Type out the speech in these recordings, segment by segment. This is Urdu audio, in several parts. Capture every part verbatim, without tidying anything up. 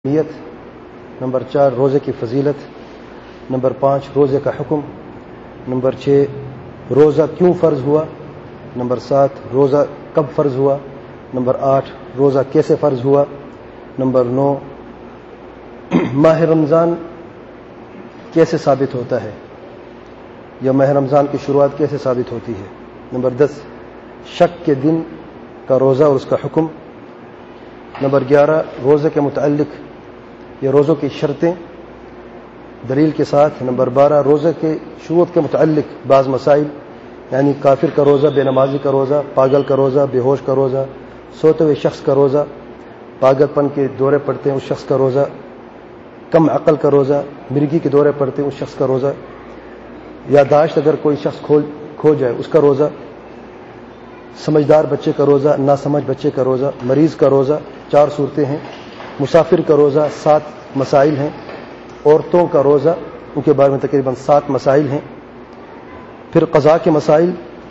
نیت، نمبر چار روزے کی فضیلت، نمبر پانچ روزے کا حکم، نمبر چھ روزہ کیوں فرض ہوا، نمبر سات روزہ کب فرض ہوا، نمبر آٹھ روزہ کیسے فرض ہوا، نمبر نو ماہ رمضان کیسے ثابت ہوتا ہے یا ماہ رمضان کی شروعات کیسے ثابت ہوتی ہے، نمبر دس شک کے دن کا روزہ اور اس کا حکم، نمبر گیارہ روزے کے متعلق یا روزوں کی شرطیں دلیل کے ساتھ، نمبر بارہ روزے کے شروط کے متعلق بعض مسائل، یعنی کافر کا روزہ، بے نمازی کا روزہ، پاگل کا روزہ، بے ہوش کا روزہ، سوتے ہوئے شخص کا روزہ، پاگل پن کے دورے پڑتے ہیں اس شخص کا روزہ، کم عقل کا روزہ، مرگی کے دورے پڑتے ہیں اس شخص کا روزہ، یادداشت اگر کوئی شخص کھو کھو جائے اس کا روزہ، سمجھدار بچے کا روزہ، ناسمجھ بچے کا روزہ، مریض کا روزہ، چار صورتیں ہیں، مسافر کا روزہ سات مسائل ہیں، عورتوں کا روزہ ان کے بارے میں تقریباً سات مسائل ہیں، پھر قضاء کے مسائل،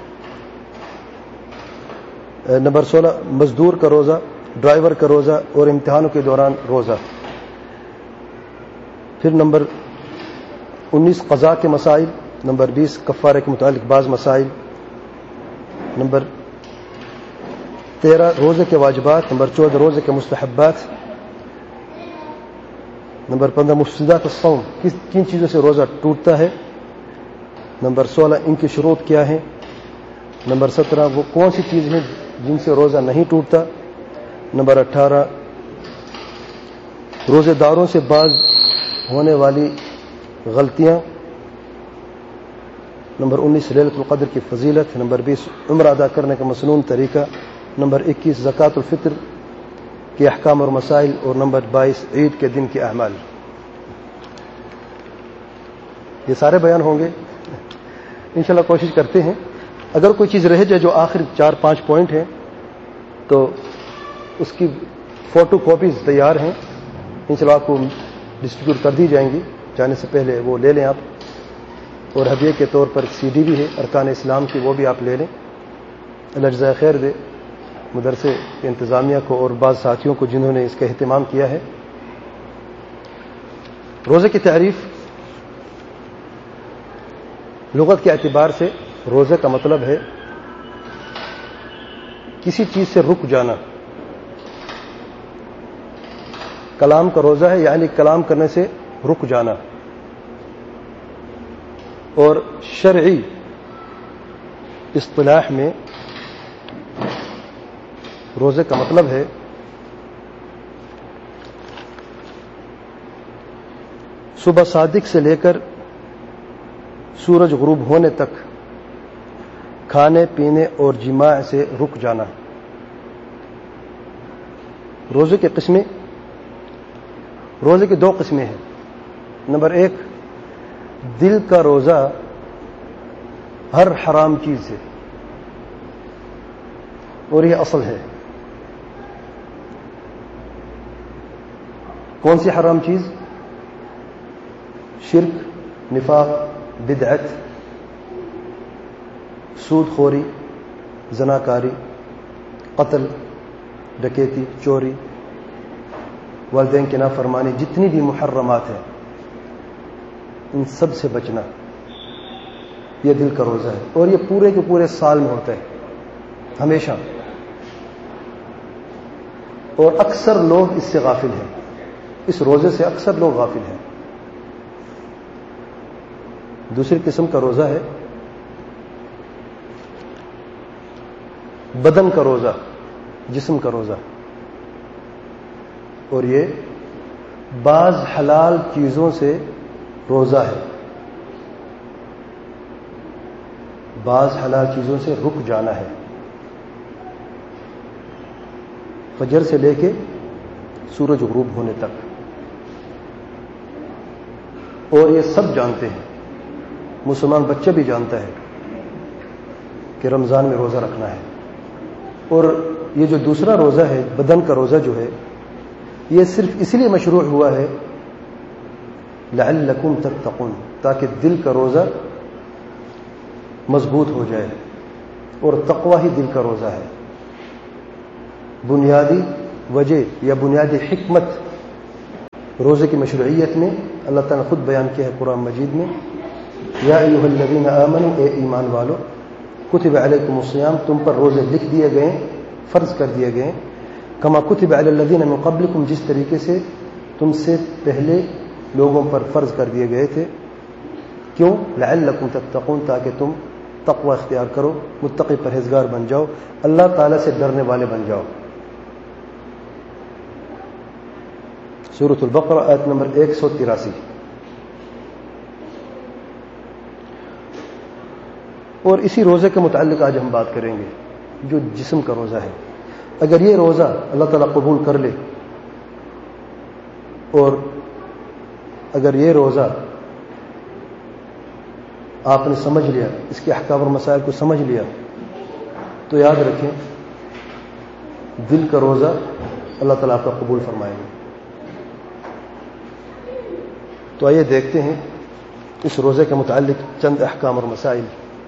نمبر سولہ مزدور کا روزہ، ڈرائیور کا روزہ اور امتحانوں کے دوران روزہ، پھر نمبر انیس قضاء کے مسائل، نمبر بیس کفارے کے متعلق بعض مسائل، نمبر تیرہ روزے کے واجبات، نمبر چودہ روزے کے مستحبات، نمبر پندرہ مفسدات الصوم کس کن چیزوں سے روزہ ٹوٹتا ہے، نمبر سولہ ان کی شروط کیا ہیں، نمبر سترہ وہ کون سی چیز ہیں جن سے روزہ نہیں ٹوٹتا، نمبر اٹھارہ روزے داروں سے بعض ہونے والی غلطیاں، نمبر انیس لیلۃ القدر کی فضیلت، نمبر بیس عمرہ ادا کرنے کا مسنون طریقہ، نمبر اکیس زکوٰۃ الفطر کے احکام اور مسائل، اور نمبر بائیس عید کے دن کے اعمال۔ یہ سارے بیان ہوں گے انشاءاللہ، کوشش کرتے ہیں اگر کوئی چیز رہ جائے جو آخر چار پانچ پوائنٹ ہیں تو اس کی فوٹو کاپیز تیار ہیں، انشاءاللہ آپ کو ڈسٹریبیوٹ کر دی جائیں گی، جانے سے پہلے وہ لے لیں آپ، اور ہدیے کے طور پر سی ڈی بھی ہے ارکان اسلام کی، وہ بھی آپ لے لیں۔ اللہ جزائے خیر دے مدرسے کے انتظامیہ کو اور بعض ساتھیوں کو جنہوں نے اس کا اہتمام کیا ہے۔ روزے کی تعریف لغت کے اعتبار سے روزے کا مطلب ہے کسی چیز سے رک جانا، کلام کا روزہ ہے یعنی کلام کرنے سے رک جانا، اور شرعی اصطلاح میں روزے کا مطلب ہے صبح صادق سے لے کر سورج غروب ہونے تک کھانے پینے اور جماع سے رک جانا۔ روزے کی قسمیں، روزے کی دو قسمیں ہیں، نمبر ایک دل کا روزہ ہر حرام چیز سے، اور یہ اصل ہے۔ کون سی حرام چیز؟ شرک، نفاق، بدعت، سود خوری، زناکاری، قتل، ڈکیتی، چوری، والدین کی نافرمانی، جتنی بھی محرمات ہیں ان سب سے بچنا، یہ دل کا روزہ ہے، اور یہ پورے کے پورے سال میں ہوتا ہے، ہمیشہ، اور اکثر لوگ اس سے غافل ہیں، اس روزے سے اکثر لوگ غافل ہیں۔ دوسری قسم کا روزہ ہے بدن کا روزہ، جسم کا روزہ، اور یہ بعض حلال چیزوں سے روزہ ہے، بعض حلال چیزوں سے رک جانا ہے، فجر سے لے کے سورج غروب ہونے تک، اور یہ سب جانتے ہیں، مسلمان بچہ بھی جانتا ہے کہ رمضان میں روزہ رکھنا ہے، اور یہ جو دوسرا روزہ ہے بدن کا روزہ جو ہے یہ صرف اس لیے مشروع ہوا ہے لعلکم تتقون، تاکہ دل کا روزہ مضبوط ہو جائے، اور تقوی ہی دل کا روزہ ہے۔ بنیادی وجہ یا بنیادی حکمت روزے کی مشروعیت میں اللہ تعالیٰ نے خود بیان کیا ہے قرآن مجید میں، یا ایھا الذین آمنوا، اے ایمان والو، کتب علیکم الصیام، تم پر روزے لکھ دیے گئے، فرض کر دیے گئے، کما کتب علی الذین من قبلکم، جس طریقے سے تم سے پہلے لوگوں پر فرض کر دیے گئے تھے۔ کیوں؟ لعلکم تتقون، تاکہ تم تقوی اختیار کرو، متقی پرہیزگار بن جاؤ، اللہ تعالیٰ سے ڈرنے والے بن جاؤ۔ سورۃ البقرہ آیت نمبر ایک سو تراسی۔ اور اسی روزے کے متعلق آج ہم بات کریں گے، جو جسم کا روزہ ہے۔ اگر یہ روزہ اللہ تعالیٰ قبول کر لے، اور اگر یہ روزہ آپ نے سمجھ لیا، اس کے احکام اور مسائل کو سمجھ لیا، تو یاد رکھیں دل کا روزہ اللہ تعالیٰ آپ کا قبول فرمائے گا۔ تو آئیے دیکھتے ہیں اس روزے کے متعلق چند احکام اور مسائل۔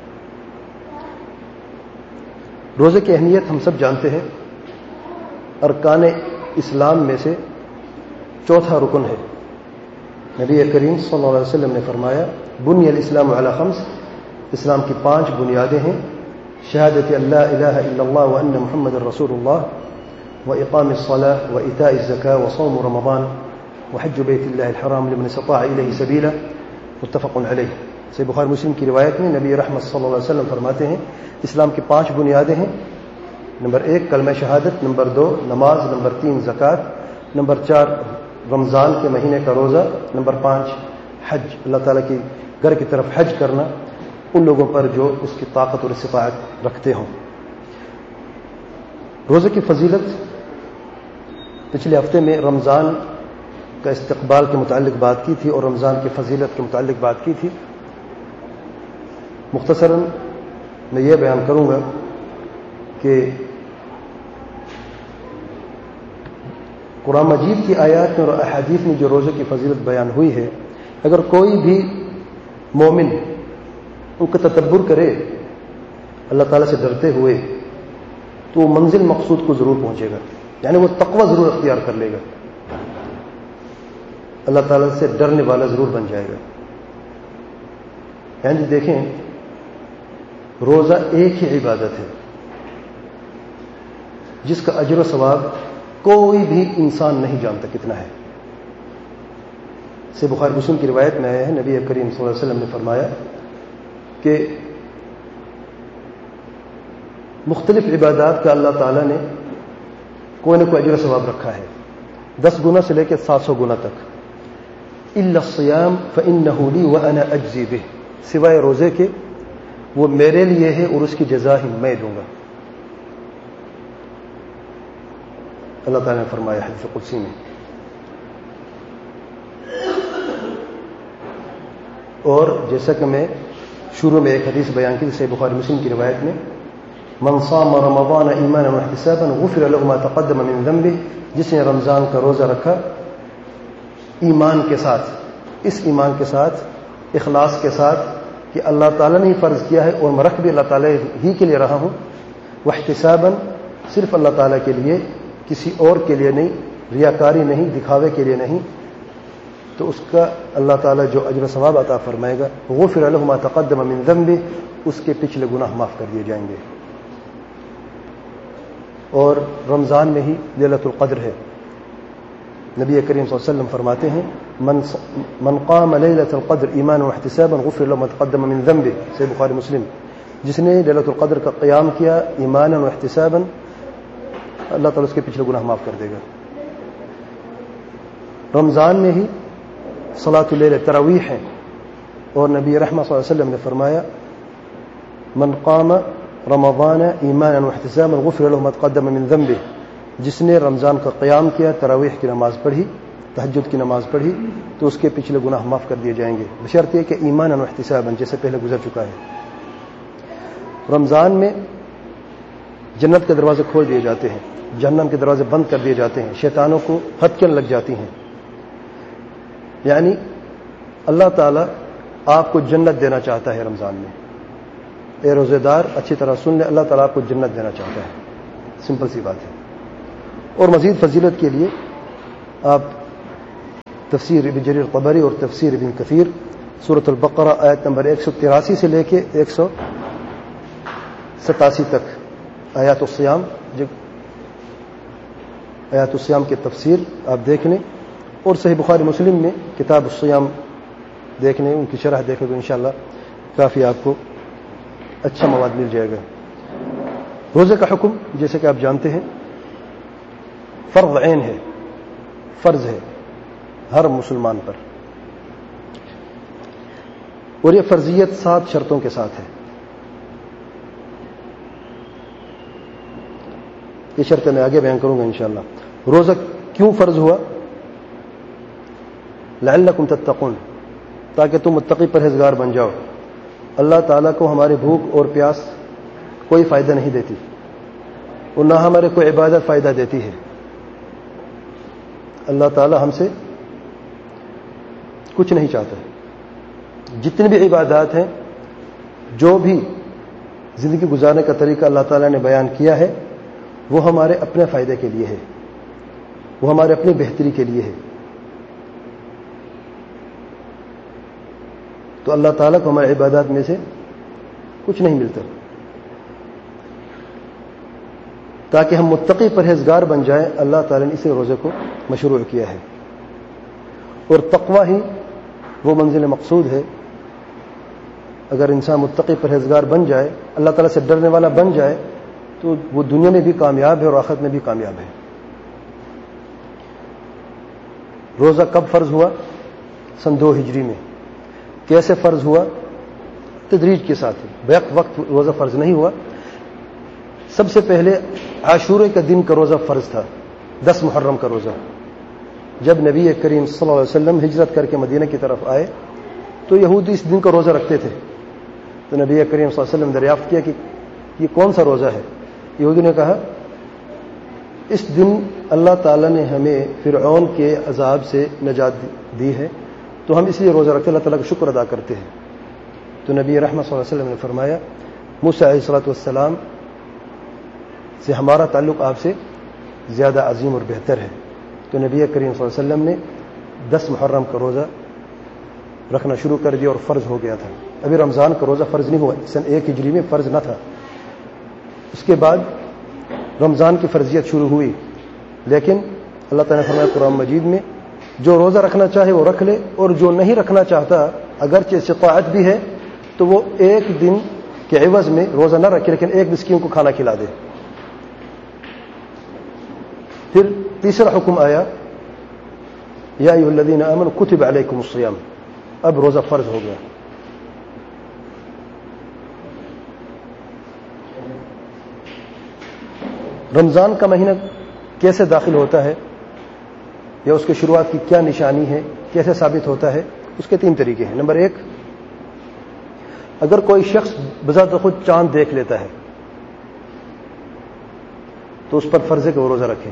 روزے کی اہمیت ہم سب جانتے ہیں، ارکان اسلام میں سے چوتھا رکن ہے۔ نبی کریم صلی اللہ علیہ وسلم نے فرمایا، بنی الاسلام علی خمس، اسلام کی پانچ بنیادیں ہیں، شہادت اللہ الہ الا اللہ وان محمد رسول اللہ، واقام الصلاة وایتاء الزکاة وصوم رمضان وحج بیت اللہ الحرام لمن استطاع الیہ سبیلا، متفق علیہ۔ صحیح بخاری مسلم کی روایت میں نبی رحمت صلی اللہ علیہ وسلم فرماتے ہیں، اسلام کی پانچ بنیادیں ہیں، نمبر ایک کلمہ شہادت، نمبر دو نماز، نمبر تین زکوٰۃ، نمبر چار رمضان کے مہینے کا روزہ، نمبر پانچ حج، اللہ تعالیٰ کی گھر کی طرف حج کرنا ان لوگوں پر جو اس کی طاقت اور استطاعت رکھتے ہوں۔ روزے کی فضیلت، پچھلے ہفتے میں رمضان کا استقبال کے متعلق بات کی تھی اور رمضان کی فضیلت کے متعلق بات کی تھی۔ مختصراً میں یہ بیان کروں گا کہ قرآن مجید کی آیات میں اور احادیث میں جو روزے کی فضیلت بیان ہوئی ہے، اگر کوئی بھی مومن ان کا تدبر کرے اللہ تعالیٰ سے ڈرتے ہوئے، تو وہ منزل مقصود کو ضرور پہنچے گا، یعنی وہ تقوی ضرور اختیار کر لے گا، اللہ تعالیٰ سے ڈرنے والا ضرور بن جائے گا۔ یعنی دیکھیں، روزہ ایک ہی عبادت ہے جس کا اجر و ثواب کوئی بھی انسان نہیں جانتا کتنا ہے۔ سے بخاری مسلم کی روایت میں آیا ہے، نبی کریم صلی اللہ علیہ وسلم نے فرمایا کہ مختلف عبادات کا اللہ تعالیٰ نے کوئی نہ کوئی اجر و ثواب رکھا ہے، دس گنا سے لے کے سات سو گنا تک۔ الا الصیام فانہ لی وانا اجزی بہ، سوائے روزے کے وہ میرے لیے ہے اور اس کی جزا ہی میں دوں گا، اللہ تعالیٰ نے فرمایا حدیث قدسی میں۔ اور جیسا کہ میں شروع میں ایک حدیث بیان کی صحیح بخاری مسلم کی روایت میں، من صام رمضان ایمانا واحتسابا غفر له ما تقدم من ذنبه، جس نے رمضان کا روزہ رکھا ایمان کے ساتھ، اس ایمان کے ساتھ، اخلاص کے ساتھ کہ اللہ تعالیٰ نے ہی فرض کیا ہے اور میں رکھ بھی اللہ تعالیٰ ہی کے لیے رہا ہوں، واحتسابا، صرف اللہ تعالیٰ کے لیے، کسی اور کے لیے نہیں، ریاکاری نہیں، دکھاوے کے لیے نہیں، تو اس کا اللہ تعالیٰ جو اجر و ثواب عطا فرمائے گا، غفر له ما تقدم من ذنبه، اس کے پچھلے گناہ معاف کر دیے جائیں گے۔ اور رمضان میں ہی لیلۃ القدر ہے، نبی کریم صلی اللہ علیہ وسلم فرماتے ہیں، من من قام لیلۃ القدر ایمانا واحتسابا غفر له ما تقدم من ذنبه، صحیح بخاری مسلم، جس نے لیلۃ القدر کا قیام کیا ایمانا واحتسابا، اللہ تعالیٰ اس کے پچھلے گناہ معاف کر دے گا۔ رمضان میں ہی صلاۃ اللیل تراویح ہے، اور نبی رحمۃ صلی اللہ علیہ وسلم نے فرمایا، من قام رمضان ایمانا واحتسابا غفر له ما تقدم من ذنبه، جس نے رمضان کا قیام کیا، تراویح کی نماز پڑھی، تہجد کی نماز پڑھی، تو اس کے پچھلے گناہ معاف کر دیے جائیں گے، بشرط یہ کہ ایمانا واحتسابا، جیسے پہلے گزر چکا ہے۔ رمضان میں جنت کے دروازے کھول دیے جاتے ہیں، جہنم کے دروازے بند کر دیے جاتے ہیں، شیطانوں کو ہتکن لگ جاتی ہیں، یعنی اللہ تعالیٰ آپ کو جنت دینا چاہتا ہے رمضان میں۔ اے روزے دار اچھی طرح سن لے، اللہ تعالیٰ آپ کو جنت دینا چاہتا ہے، سمپل سی بات ہے۔ اور مزید فضیلت کے لیے آپ تفسیر ابن جریر طبری اور تفسیر ابن کثیر، سورۃ البقرہ آیت نمبر ایک سو تراسی سے لے کے ایک سو ستاسی تک آیات الصیام، آیات الصیام کی تفسیر آپ دیکھ لیں، اور صحیح بخاری مسلم میں کتاب الصیام دیکھ لیں، ان کی شرح دیکھیں تو انشاءاللہ کافی آپ کو اچھا مواد مل جائے گا۔ روزے کا حکم جیسے کہ آپ جانتے ہیں فرض عین ہے، فرض ہے ہر مسلمان پر، اور یہ فرضیت سات شرطوں کے ساتھ ہے۔ یہ شرطیں میں آگے بیان کروں گا انشاءاللہ۔ روزہ کیوں فرض ہوا؟ لعلکم تتقون، تاکہ تم متقی پرہیزگار بن جاؤ۔ اللہ تعالیٰ کو ہماری بھوک اور پیاس کوئی فائدہ نہیں دیتی، اور نہ ہمارے کوئی عبادت فائدہ دیتی ہے۔ اللہ تعالیٰ ہم سے کچھ نہیں چاہتا۔ جتنی بھی عبادات ہیں، جو بھی زندگی گزارنے کا طریقہ اللہ تعالیٰ نے بیان کیا ہے، وہ ہمارے اپنے فائدے کے لیے ہے، وہ ہمارے اپنی بہتری کے لیے ہے۔ تو اللہ تعالیٰ کو ہمارے عبادات میں سے کچھ نہیں ملتا، تاکہ ہم متقی پرہیزگار بن جائیں۔ اللہ تعالیٰ نے اسے روزے کو مشروع کیا ہے، اور تقوی ہی وہ منزل مقصود ہے۔ اگر انسان متقی پرہیزگار بن جائے، اللہ تعالیٰ سے ڈرنے والا بن جائے، تو وہ دنیا میں بھی کامیاب ہے اور آخرت میں بھی کامیاب ہے۔ روزہ کب فرض ہوا؟ سن دو ہجری میں۔ کیسے فرض ہوا؟ تدریج کے ساتھ، بیک وقت روزہ فرض نہیں ہوا۔ سب سے پہلے عاشورے کا دن کا روزہ فرض تھا، دس محرم کا روزہ۔ جب نبی کریم صلی اللہ علیہ وسلم ہجرت کر کے مدینہ کی طرف آئے تو یہودی اس دن کا روزہ رکھتے تھے، تو نبی کریم صلی اللہ علیہ وسلم نے دریافت کیا کہ یہ کون سا روزہ ہے؟ یہودی نے کہا اس دن اللہ تعالیٰ نے ہمیں فرعون کے عذاب سے نجات دی ہے، تو ہم اس لیے روزہ رکھتے، اللہ تعالیٰ کا شکر ادا کرتے ہیں۔ تو نبی رحمت صلی اللہ علیہ وسلم نے فرمایا موسیٰ علیہ الصلوۃ والسلام سے ہمارا تعلق آپ سے زیادہ عظیم اور بہتر ہے۔ تو نبی کریم صلی اللہ علیہ وسلم نے دس محرم کا روزہ رکھنا شروع کر دیا اور فرض ہو گیا تھا۔ ابھی رمضان کا روزہ فرض نہیں ہوا، سن ایک ہجری میں فرض نہ تھا۔ اس کے بعد رمضان کی فرضیت شروع ہوئی، لیکن اللہ تعالیٰ نے فرمایا قرآن مجید میں جو روزہ رکھنا چاہے وہ رکھ لے، اور جو نہیں رکھنا چاہتا اگرچہ استطاعت بھی ہے تو وہ ایک دن کے عوض میں روزہ نہ رکھے، لیکن ایک مسکین کو کھانا کھلا دے۔ پھر تیسرا حکم آیا یا ایھا الذین آمنوا کتب علیکم الصیام، اب روزہ فرض ہو گیا۔ رمضان کا مہینہ کیسے داخل ہوتا ہے یا اس کی شروعات کی کیا نشانی ہے، کیسے ثابت ہوتا ہے؟ اس کے تین طریقے ہیں۔ نمبر ایک، اگر کوئی شخص بذات خود چاند دیکھ لیتا ہے تو اس پر فرض ہے کہ وہ روزہ رکھے۔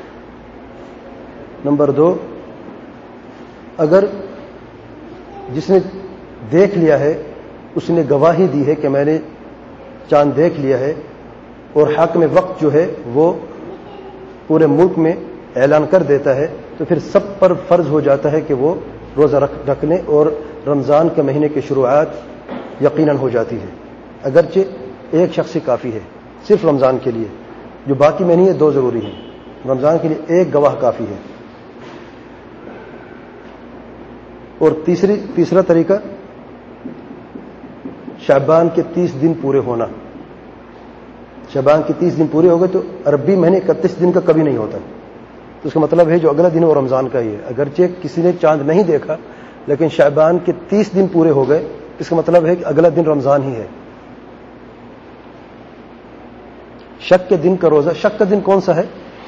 نمبر دو، اگر جس نے دیکھ لیا ہے اس نے گواہی دی ہے کہ میں نے چاند دیکھ لیا ہے، اور حاکم وقت جو ہے وہ پورے ملک میں اعلان کر دیتا ہے، تو پھر سب پر فرض ہو جاتا ہے کہ وہ روزہ رکھ رکھ لیں، اور رمضان کے مہینے کی شروعات یقیناً ہو جاتی ہے۔ اگرچہ ایک شخص ہی کافی ہے صرف رمضان کے لیے، جو باقی مہینے دو ضروری ہیں، رمضان کے لیے ایک گواہ کافی ہے۔ اور تیسری تیسرا طریقہ شعبان کے تیس دن پورے ہونا۔ شعبان کے تیس دن پورے ہو گئے تو عربی مہینے اکتیس دن کا کبھی نہیں ہوتا، تو اس کا مطلب ہے جو اگلا دن وہ رمضان کا ہی ہے۔ اگرچہ کسی نے چاند نہیں دیکھا لیکن شعبان کے تیس دن پورے ہو گئے، اس کا مطلب ہے کہ اگلا دن رمضان ہی ہے۔ شک کے دن کا روزہ، شک کا دن کون سا ہے؟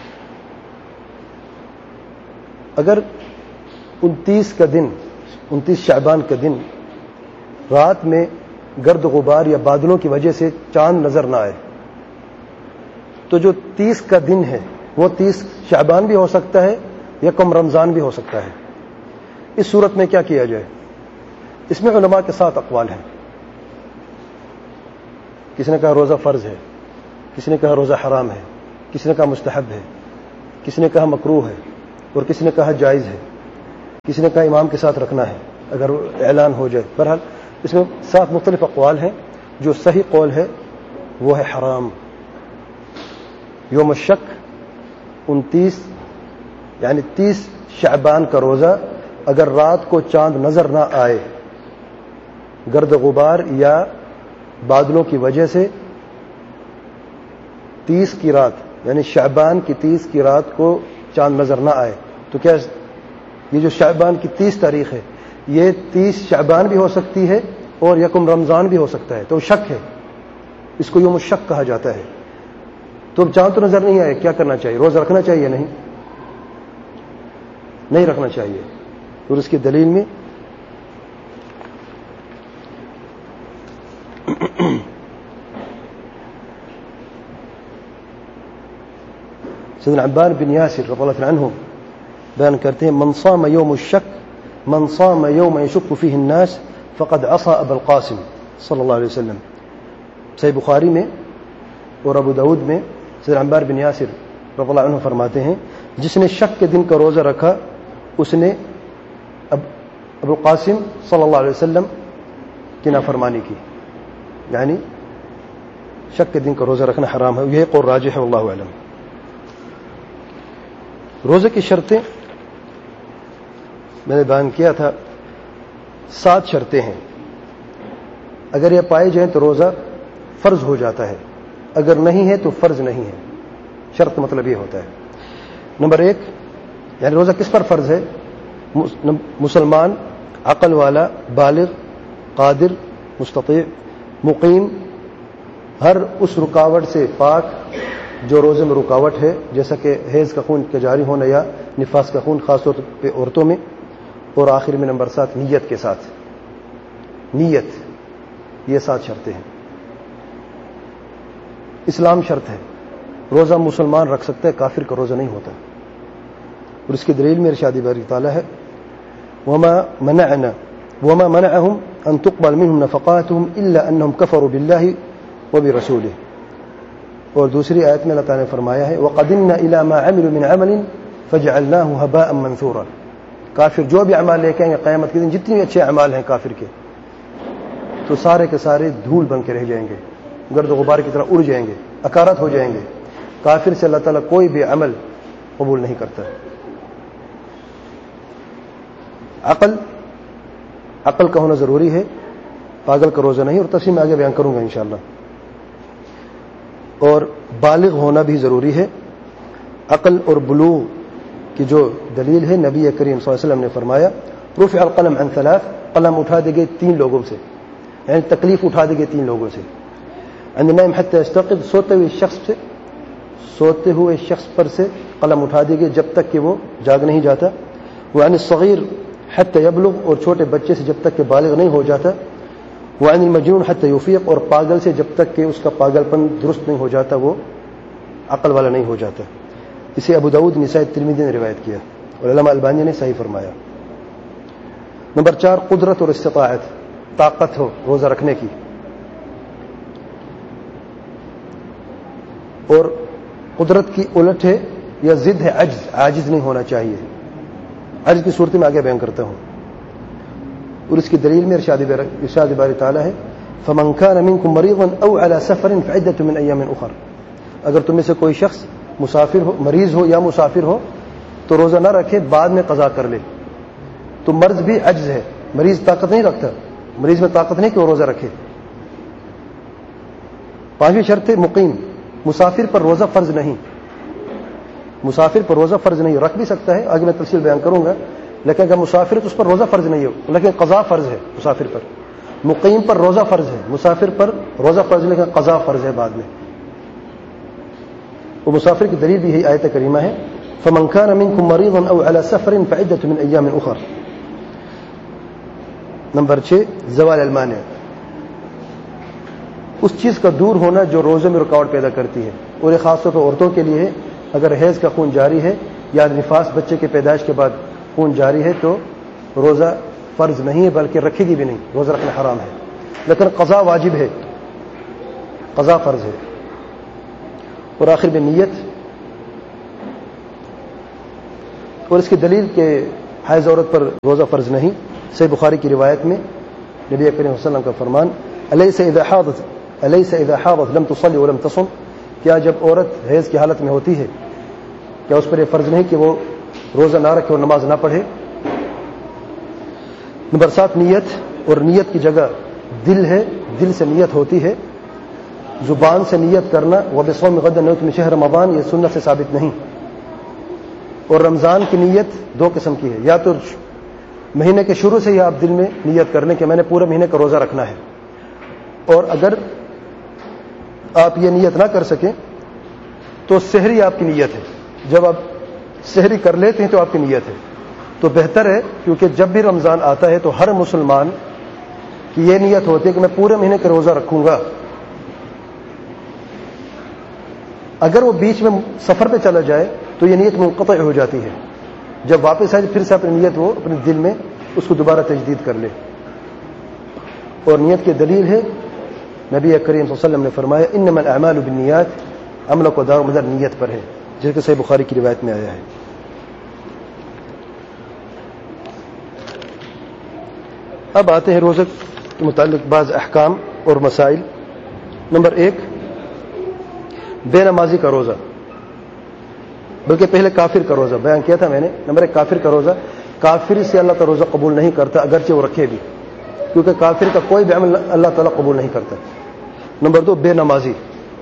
اگر انتیس کا دن، انتیس شعبان کا دن رات میں گرد غبار یا بادلوں کی وجہ سے چاند نظر نہ آئے، تو جو تیس کا دن ہے وہ تیس شعبان بھی ہو سکتا ہے یا کم رمضان بھی ہو سکتا ہے۔ اس صورت میں کیا کیا جائے؟ اس میں علماء کے ساتھ اقوال ہیں۔ کسی نے کہا روزہ فرض ہے، کسی نے کہا روزہ حرام ہے، کسی نے کہا مستحب ہے، کسی نے کہا مکروہ ہے، اور کسی نے کہا جائز ہے، کسی نے کہا امام کے ساتھ رکھنا ہے اگر اعلان ہو جائے. بہرحال اس میں سات مختلف اقوال ہیں. جو صحیح قول ہے وہ ہے حرام. یوم الشک انتیس یعنی تیس شعبان کا روزہ اگر رات کو چاند نظر نہ آئے گرد غبار یا بادلوں کی وجہ سے تیس کی رات یعنی شعبان کی تیس کی رات کو چاند نظر نہ آئے تو کیا یہ جو شعبان کی تیس تاریخ ہے یہ تیس شعبان بھی ہو سکتی ہے اور یکم رمضان بھی ہو سکتا ہے, تو شک ہے, اس کو یوم الشک کہا جاتا ہے. تو اب چاند تو نظر نہیں آئے, کیا کرنا چاہیے؟ روزہ رکھنا چاہیے؟ نہیں نہیں رکھنا چاہیے. اور اس کی دلیل میں سیدنا عبان بن یاسر رضی اللہ عنہ بیان کرتے ہیں من صام یوم الشک من صام یوم یشک فیہ الناس فقد عصى ابا القاسم صلی اللہ علیہ وسلم. صحیح بخاری میں اور ابو داود میں سیدنا عبان بن یاسر رضی اللہ عنہ فرماتے ہیں جس نے شک کے دن کا روزہ رکھا اس نے ابو القاسم صلی اللہ علیہ وسلم کی نافرمانی کی. یعنی شک کے دن کا روزہ رکھنا حرام ہے. یہ قول راجح ہے واللہ اعلم. روزے کی شرطیں میں نے بیان کیا تھا, سات شرطیں ہیں. اگر یہ پائے جائیں تو روزہ فرض ہو جاتا ہے, اگر نہیں ہے تو فرض نہیں ہے. شرط مطلب یہ ہوتا ہے. نمبر ایک یعنی روزہ کس پر فرض ہے؟ مسلمان, عقل والا, بالغ, قادر, مستطیع, مقیم, ہر اس رکاوٹ سے پاک جو روزے میں رکاوٹ ہے, جیسا کہ حیض کا خون کا جاری ہونا یا نفاس کا خون خاص طور پہ عورتوں میں. اور آخر میں نمبر سات نیت کے ساتھ. نیت, یہ سات شرطیں ہیں. اسلام شرط ہے. روزہ مسلمان رکھ سکتا ہے, کافر کا روزہ نہیں ہوتا. اور اس کی دلیل میں ارشاد باری تعالیٰ ہے وما منعنا وما منعهم ان تقبل منهم نفقاتهم الا انهم كفروا بالله وبرسوله. اور دوسری آیت میں اللہ تعالیٰ نے فرمایا ہے وقدمنا الى ما عملوا من عمل فجعلناه هباء منثورا. کافر جو بھی اعمال لے کے آئیں گے قیامت کے دن, جتنے بھی اچھے اعمال ہیں کافر کے, تو سارے کے سارے دھول بن کے رہ جائیں گے, گرد و غبار کی طرح اڑ جائیں گے, اکارت ہو جائیں گے. کافر سے اللہ تعالیٰ کوئی بھی عمل قبول نہیں کرتا. عقل عقل کا ہونا ضروری ہے, پاگل کا روزہ نہیں, اور تفصیل میں آگے بیان کروں گا انشاءاللہ. اور بالغ ہونا بھی ضروری ہے. عقل اور بلوغ کی جو دلیل ہے نبی کریم صلی اللہ علیہ وسلم نے فرمایا رفع القلم عن ثلاث, قلم اٹھا دے گئے تین لوگوں سے, یعنی تکلیف اٹھا دے گئے تین لوگوں سے. عن النائم حتى يستيقظ, سوتے ہوئے شخص سے سوتے ہوئے شخص پر سے قلم اٹھا دے گئے جب تک کہ وہ جاگ نہیں جاتا. وعن الصغير حتى يبلغ, اور چھوٹے بچے سے جب تک کہ بالغ نہیں ہو جاتا. وعن المجنون حتى يفيق, اور پاگل سے جب تک کہ اس کا پاگل پن درست نہیں ہو جاتا, وہ عقل والا نہیں ہو جاتا. اسے ابو داؤد, نسائی, ترمذی نے روایت کیا اور علامہ البانی نے صحیح فرمایا. نمبر چار قدرت اور استطاعت, طاقت ہو روزہ رکھنے کی. اور قدرت کی الٹ ہے یا ضد ہے عجز, عاجز نہیں ہونا چاہیے. عجز کی صورت میں آگے بیان کرتا ہوں. اور اس کی دلیل میں ارشاد باری تعالیٰ ہے فمن كان منكم مريضا او على سفر فعدة من ايام اخر. اگر تم میں سے کوئی شخص مسافر ہو, مریض ہو یا مسافر ہو تو روزہ نہ رکھے, بعد میں قضا کر لے. تو مرض بھی عجز ہے, مریض طاقت نہیں رکھتا, مریض میں طاقت نہیں کہ وہ روزہ رکھے. پانچویں شرط ہے مقیم, مسافر پر روزہ فرض نہیں. مسافر پر روزہ فرض نہیں, رکھ بھی سکتا ہے, آگے میں تفصیل بیان کروں گا, لیکن اگر مسافر تو اس پر روزہ فرض نہیں ہو, لیکن قضا فرض ہے مسافر پر. مقیم پر روزہ فرض ہے, مسافر پر روزہ فرض لیکن قضا فرض ہے بعد میں. وہ مسافر کی دلیل بھی یہی آیت کریمہ ہے فمن كان منكم مريضا او على سفر فعدة من ايام اخر. نمبر چھ زوال المانع, اس چیز کا دور ہونا جو روزے میں رکاوٹ پیدا کرتی ہے. اور یہ خاص طور پر عورتوں کے لیے ہے. اگر حیض کا خون جاری ہے یا نفاس بچے کے پیدائش کے بعد خون جاری ہے تو روزہ فرض نہیں ہے, بلکہ رکھے گی بھی نہیں, روزہ رکھنا حرام ہے. لیکن قضا واجب ہے, قضا فرض ہے. اور آخر میں نیت, اور اس کی دلیل کے حائض عورت پر روزہ فرض نہیں. صحیح بخاری کی روایت میں نبی کریم صلی اللہ علیہ وسلم کا فرمان الیس اذا حاضت الیس اذا حاضت لم تصلی ولم تصم، کیا جب عورت حیض کی حالت میں ہوتی ہے کیا اس پر یہ فرض نہیں کہ وہ روزہ نہ رکھے اور نماز نہ پڑھے. نمبر سات نیت، اور نیت کی جگہ دل ہے، دل سے نیت ہوتی ہے. زبان سے نیت کرنا وبصوم غد نویت من شہر رمضان یہ سنت سے ثابت نہیں. اور رمضان کی نیت دو قسم کی ہے، یا تو مہینے کے شروع سے ہی آپ دل میں نیت کر لیں کہ میں نے پورے مہینے کا روزہ رکھنا ہے، اور اگر آپ یہ نیت نہ کر سکیں تو سحری آپ کی نیت ہے. جب آپ سحری کر لیتے ہیں تو آپ کی نیت ہے. تو بہتر ہے، کیونکہ جب بھی رمضان آتا ہے تو ہر مسلمان کی یہ نیت ہوتی ہے کہ میں پورے مہینے کا روزہ رکھوں گا. اگر وہ بیچ میں سفر پہ چلا جائے تو یہ نیت منقطع ہو جاتی ہے. جب واپس آئے پھر سے اپنی نیت وہ اپنے دل میں اس کو دوبارہ تجدید کر لے. اور نیت کی دلیل ہے نبی کریم صلی اللہ علیہ وسلم نے فرمایا انما الاعمال بالنیات، عمل کو دار و مدار نیت پر ہے، جس کہ صحیح بخاری کی روایت میں آیا ہے. اب آتے ہیں روزے کے متعلق بعض احکام اور مسائل. نمبر ایک، بے نمازی کا روزہ، بلکہ پہلے کافر کا روزہ بیان کیا تھا میں نے. نمبر ایک، کافر کا روزہ. کافر سے اللہ کا روزہ قبول نہیں کرتا اگرچہ وہ رکھے بھی، کیونکہ کافر کا کوئی بھی عمل اللہ تعالیٰ قبول نہیں کرتا. نمبر دو، بے نمازی.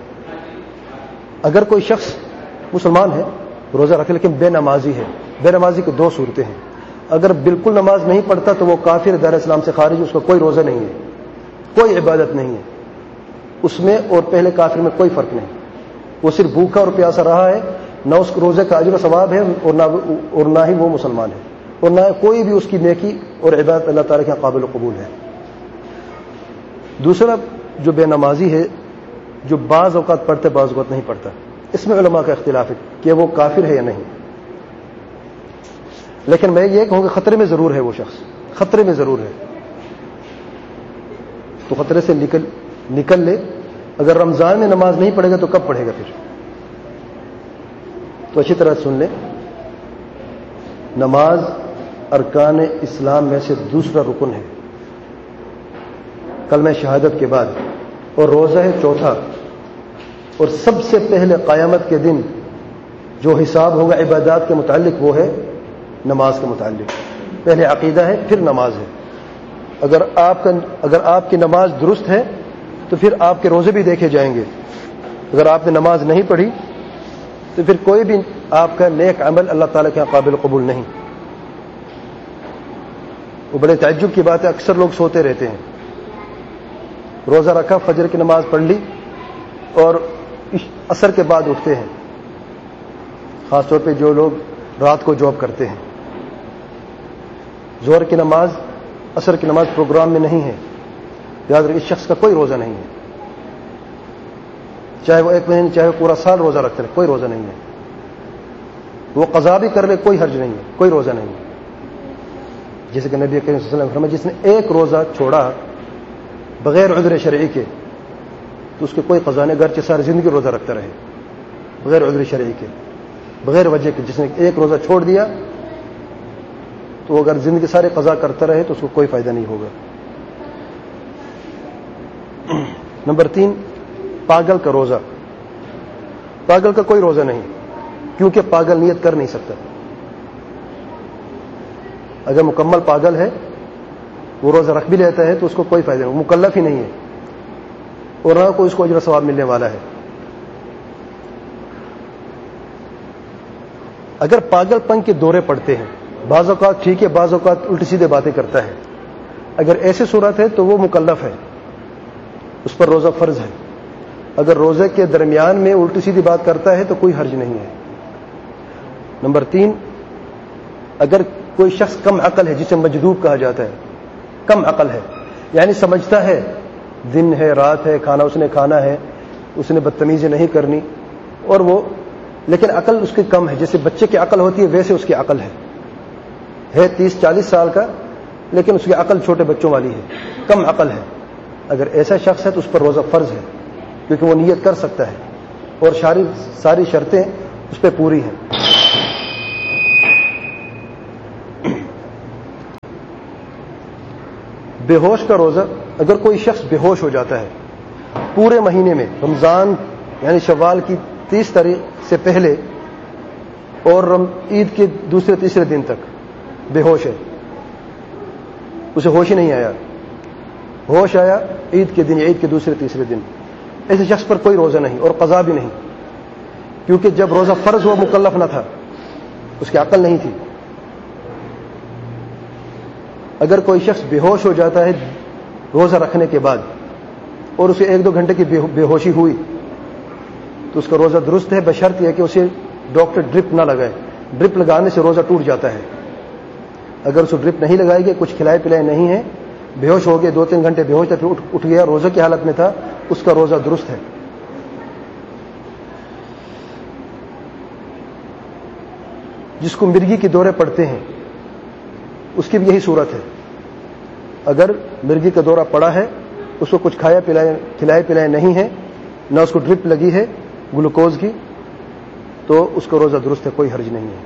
اگر کوئی شخص مسلمان ہے روزہ رکھے لیکن بے نمازی ہے، بے نمازی کی دو صورتیں ہیں. اگر بالکل نماز نہیں پڑھتا تو وہ کافر، دار اسلام سے خارج، اس کا کوئی روزہ نہیں ہے، کوئی عبادت نہیں ہے اس میں، اور پہلے کافر میں کوئی فرق نہیں. وہ صرف بھوکا اور پیاسا رہا ہے، نہ اس روزے کا اجر و ثواب ہے اور نہ اور نہ ہی وہ مسلمان ہے، اور نہ کوئی بھی اس کی نیکی اور عبادت اللہ تعالیٰ کے قابل قبول ہے. دوسرا جو بے نمازی ہے، جو بعض اوقات پڑھتے بعض اوقات نہیں پڑھتا، اس میں علماء کا اختلاف ہے کہ وہ کافر ہے یا نہیں. لیکن میں یہ کہوں کہ خطرے میں ضرور ہے، وہ شخص خطرے میں ضرور ہے، تو خطرے سے نکل نکل لے. اگر رمضان میں نماز نہیں پڑھے گا تو کب پڑھے گا پھر؟ تو اچھی طرح سن لیں، نماز ارکان اسلام میں سے دوسرا رکن ہے کلمہ شہادت کے بعد، اور روزہ ہے چوتھا. اور سب سے پہلے قیامت کے دن جو حساب ہوگا عبادات کے متعلق وہ ہے نماز کے متعلق. پہلے عقیدہ ہے پھر نماز ہے. اگر آپ کا اگر آپ کی نماز درست ہے تو پھر آپ کے روزے بھی دیکھے جائیں گے. اگر آپ نے نماز نہیں پڑھی تو پھر کوئی بھی آپ کا نیک عمل اللہ تعالیٰ کے قابل قبول نہیں. وہ بڑے تعجب کی بات ہے، اکثر لوگ سوتے رہتے ہیں، روزہ رکھا، فجر کی نماز پڑھ لی اور عصر کے بعد اٹھتے ہیں. خاص طور پہ جو لوگ رات کو جاب کرتے ہیں، ظہر کی نماز عصر کی نماز پروگرام میں نہیں ہے، یاد رکھیں اس شخص کا کوئی روزہ نہیں ہے، چاہے وہ ایک مہینے چاہے پورا سال روزہ رکھتے رہے، کوئی روزہ نہیں ہے. وہ قضا بھی کر لے کوئی حرج نہیں ہے، کوئی روزہ نہیں ہے. جیسے کہ نبی کریم صلی اللہ علیہ وسلم نے فرمایا جس نے ایک روزہ چھوڑا بغیر عذر شرعی کے تو اس کے کوئی قضا نہیں، گرچہ ساری زندگی روزہ رکھتا رہے، بغیر عذر شرعی کے، بغیر وجہ کے. جس نے ایک روزہ چھوڑ دیا تو اگر زندگی سارے قضا کرتا رہے تو اس کو کوئی فائدہ نہیں ہوگا. نمبر تین، پاگل کا روزہ. پاگل کا کوئی روزہ نہیں، کیونکہ پاگل نیت کر نہیں سکتا. اگر مکمل پاگل ہے وہ روزہ رکھ بھی لیتا ہے تو اس کو کوئی فائدہ نہیں، وہ مکلف ہی نہیں ہے اور نہ کوئی اس کو اجر و ثواب ملنے والا ہے. اگر پاگل پن کے دورے پڑتے ہیں، بعض اوقات ٹھیک ہے بعض اوقات الٹی سیدھے باتیں کرتا ہے، اگر ایسی صورت ہے تو وہ مکلف ہے، اس پر روزہ فرض ہے. اگر روزے کے درمیان میں الٹی سیدھی بات کرتا ہے تو کوئی حرج نہیں ہے. نمبر تین، اگر کوئی شخص کم عقل ہے جسے مجذوب کہا جاتا ہے، کم عقل ہے یعنی سمجھتا ہے دن ہے رات ہے، کھانا اس نے کھانا ہے، اس نے بدتمیزی نہیں کرنی، اور وہ لیکن عقل اس کی کم ہے، جیسے بچے کی عقل ہوتی ہے ویسے اس کی عقل ہے ہے تیس چالیس سال کا لیکن اس کی عقل چھوٹے بچوں والی ہے، کم عقل ہے. اگر ایسا شخص ہے تو اس پر روزہ فرض ہے کیونکہ وہ نیت کر سکتا ہے اور ساری ساری شرطیں اس پہ پوری ہیں. بے ہوش کا روزہ، اگر کوئی شخص بے ہوش ہو جاتا ہے پورے مہینے میں، رمضان یعنی شوال کی تیس تاریخ سے پہلے اور عید کے دوسرے تیسرے دن تک بے ہوش ہے، اسے ہوش ہی نہیں آیا، ہوش آیا عید کے دن، عید کے دوسرے تیسرے دن، ایسے شخص پر کوئی روزہ نہیں اور قضا بھی نہیں، کیونکہ جب روزہ فرض ہوا مکلف نہ تھا، اس کی عقل نہیں تھی۔ اگر کوئی شخص بے ہوش ہو جاتا ہے روزہ رکھنے کے بعد اور اسے ایک دو گھنٹے کی بے ہوشی ہوئی تو اس کا روزہ درست ہے، بشرط یہ کہ اسے ڈاکٹر ڈرپ نہ لگائے، ڈرپ لگانے سے روزہ ٹوٹ جاتا ہے۔ اگر اسے ڈرپ نہیں لگائے گی، کچھ کھلائے پلائے نہیں ہے، بے ہوش ہو گئے، دو تین گھنٹے بے ہوش تھا، پھر اٹھ گیا، روزہ کی حالت میں تھا، اس کا روزہ درست ہے۔ جس کو مرگی کے دورے پڑتے ہیں اس کی بھی یہی صورت ہے، اگر مرگی کا دورہ پڑا ہے، اس کو کچھ کھایا پلائے کھلائے پلائے نہیں ہے، نہ اس کو ڈرپ لگی ہے گلوکوز کی، تو اس کا روزہ درست ہے، کوئی حرج نہیں ہے۔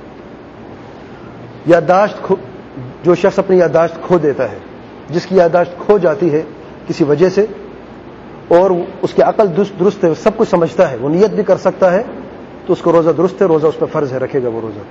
یادداشت کھو جو شخص اپنی یادداشت کھو دیتا ہے، جس کی یادداشت کھو جاتی ہے کسی وجہ سے اور اس کی عقل درست ہے، سب کچھ سمجھتا ہے، وہ نیت بھی کر سکتا ہے، تو اس کو روزہ درست ہے، روزہ اس پہ فرض ہے، رکھے گا وہ روزہ۔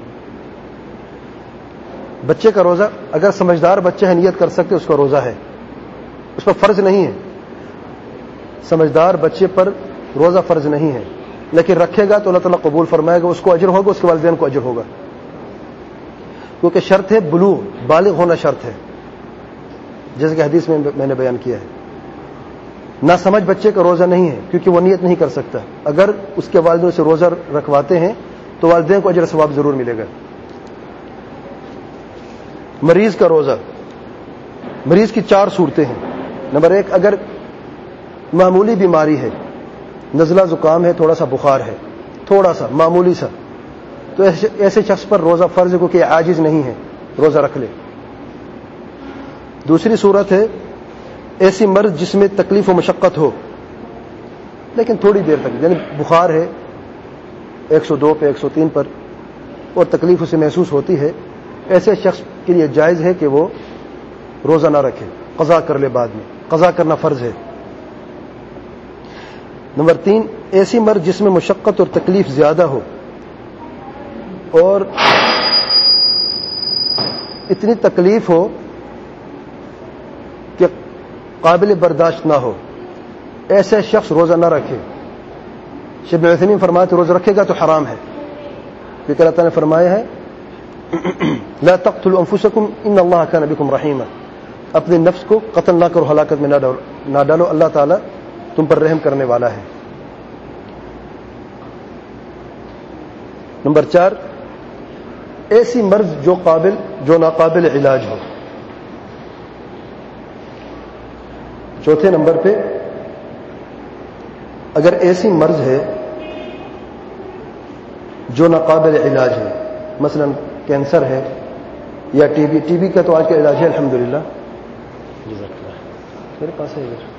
بچے کا روزہ، اگر سمجھدار بچہ ہے نیت کر سکتے، اس کا روزہ ہے، اس پر فرض نہیں ہے، سمجھدار بچے پر روزہ فرض نہیں ہے، لیکن رکھے گا تو اللہ تعالیٰ قبول فرمائے گا، اس کو اجر ہوگا، اس کے والدین کو اجر ہوگا، کیونکہ شرط ہے بلوغ، بالغ ہونا شرط ہے، جیسے کہ حدیث میں میں نے بیان کیا ہے۔ نہ سمجھ بچے کا روزہ نہیں ہے، کیونکہ وہ نیت نہیں کر سکتا، اگر اس کے والدین سے روزہ رکھواتے ہیں تو والدین کو اجر ثواب ضرور ملے گا۔ مریض کا روزہ، مریض کی چار صورتیں ہیں۔ نمبر ایک، اگر معمولی بیماری ہے، نزلہ زکام ہے، تھوڑا سا بخار ہے، تھوڑا سا معمولی سا، تو ایسے شخص پر روزہ فرض کو کہ عاجز نہیں ہے، روزہ رکھ لے۔ دوسری صورت ہے ایسی مرض جس میں تکلیف و مشقت ہو لیکن تھوڑی دیر تک، یعنی بخار ہے ایک سو دو پہ، ایک سو تین پر، اور تکلیف اسے محسوس ہوتی ہے، ایسے شخص کے لیے جائز ہے کہ وہ روزہ نہ رکھے، قضا کر لے، بعد میں قضا کرنا فرض ہے۔ نمبر تین، ایسی مرض جس میں مشقت اور تکلیف زیادہ ہو اور اتنی تکلیف ہو کہ قابل برداشت نہ ہو، ایسے شخص روزہ نہ رکھے۔ شیخ ابن عثیمین فرماتے روزہ رکھے گا تو حرام ہے، کیونکہ اللہ تعالیٰ نے فرمایا ہے لا تقتلوا انفسکم ان اللہ کان بکم رحیما، اپنے نفس کو قتل نہ کرو، ہلاکت میں نہ ڈالو، اللہ تعالیٰ تم پر رحم کرنے والا ہے۔ نمبر چار، ایسی مرض جو قابل جو ناقابل علاج ہو۔ چوتھے نمبر پہ، اگر ایسی مرض ہے جو ناقابل علاج ہے، مثلا کینسر ہے یا ٹی بی، ٹی بی کا تو آج کا علاج ہے الحمدللہ، میرے پاس ہے ادھر،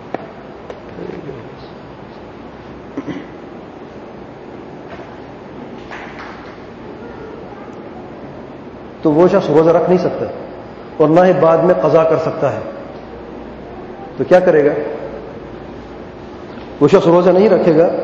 تو وہ شخص روزہ رکھ نہیں سکتا اور نہ ہی بعد میں قضا کر سکتا ہے، تو کیا کرے گا؟ وہ شخص روزہ نہیں رکھے گا،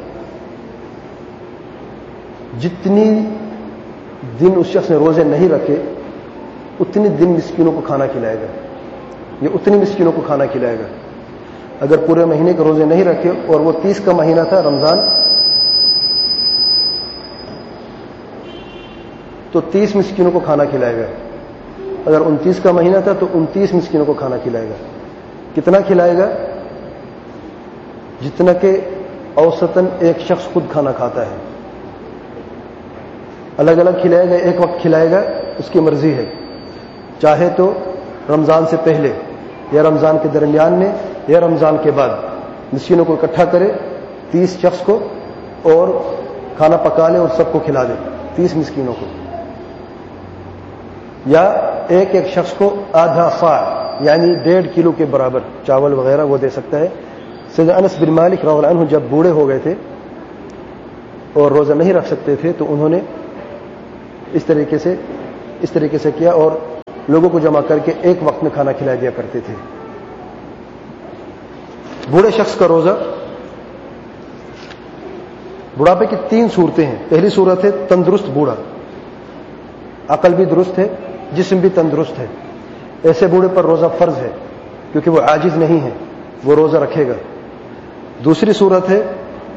جتنی دن اس شخص نے روزے نہیں رکھے اتنی دن مسکینوں کو کھانا کھلائے گا، یہ اتنی مسکینوں کو کھانا کھلائے گا۔ اگر پورے مہینے کے روزے نہیں رکھے اور وہ تیس کا مہینہ تھا رمضان، تو تیس مسکینوں کو کھانا کھلائے گا۔ اگر انتیس کا مہینہ تھا تو انتیس مسکینوں کو کھانا کھلائے گا۔ کتنا کھلائے گا؟ جتنا کہ اوسطاً ایک شخص خود کھانا کھاتا ہے۔ الگ الگ کھلائے گا، ایک وقت کھلائے گا، اس کی مرضی ہے، چاہے تو رمضان سے پہلے یا رمضان کے درمیان میں یا رمضان کے بعد مسکینوں کو اکٹھا کرے تیس شخص کو اور کھانا پکا لے اور سب کو کھلا دے، تیس مسکینوں کو، یا ایک ایک شخص کو آدھا صاع یعنی ڈیڑھ کلو کے برابر چاول وغیرہ وہ دے سکتا ہے۔ سیدنا انس بن مالک رضی اللہ عنہ جب بوڑھے ہو گئے تھے اور روزہ نہیں رکھ سکتے تھے تو انہوں نے اس طریقے سے اس طریقے سے کیا اور لوگوں کو جمع کر کے ایک وقت میں کھانا کھلا دیا کرتے تھے۔ بوڑھے شخص کا روزہ، بڑھاپے کی تین صورتیں ہیں۔ پہلی صورت ہے تندرست بوڑھا، عقل بھی درست ہے، جسم بھی تندرست ہے، ایسے بوڑھے پر روزہ فرض ہے کیونکہ وہ عاجز نہیں ہے، وہ روزہ رکھے گا۔ دوسری صورت ہے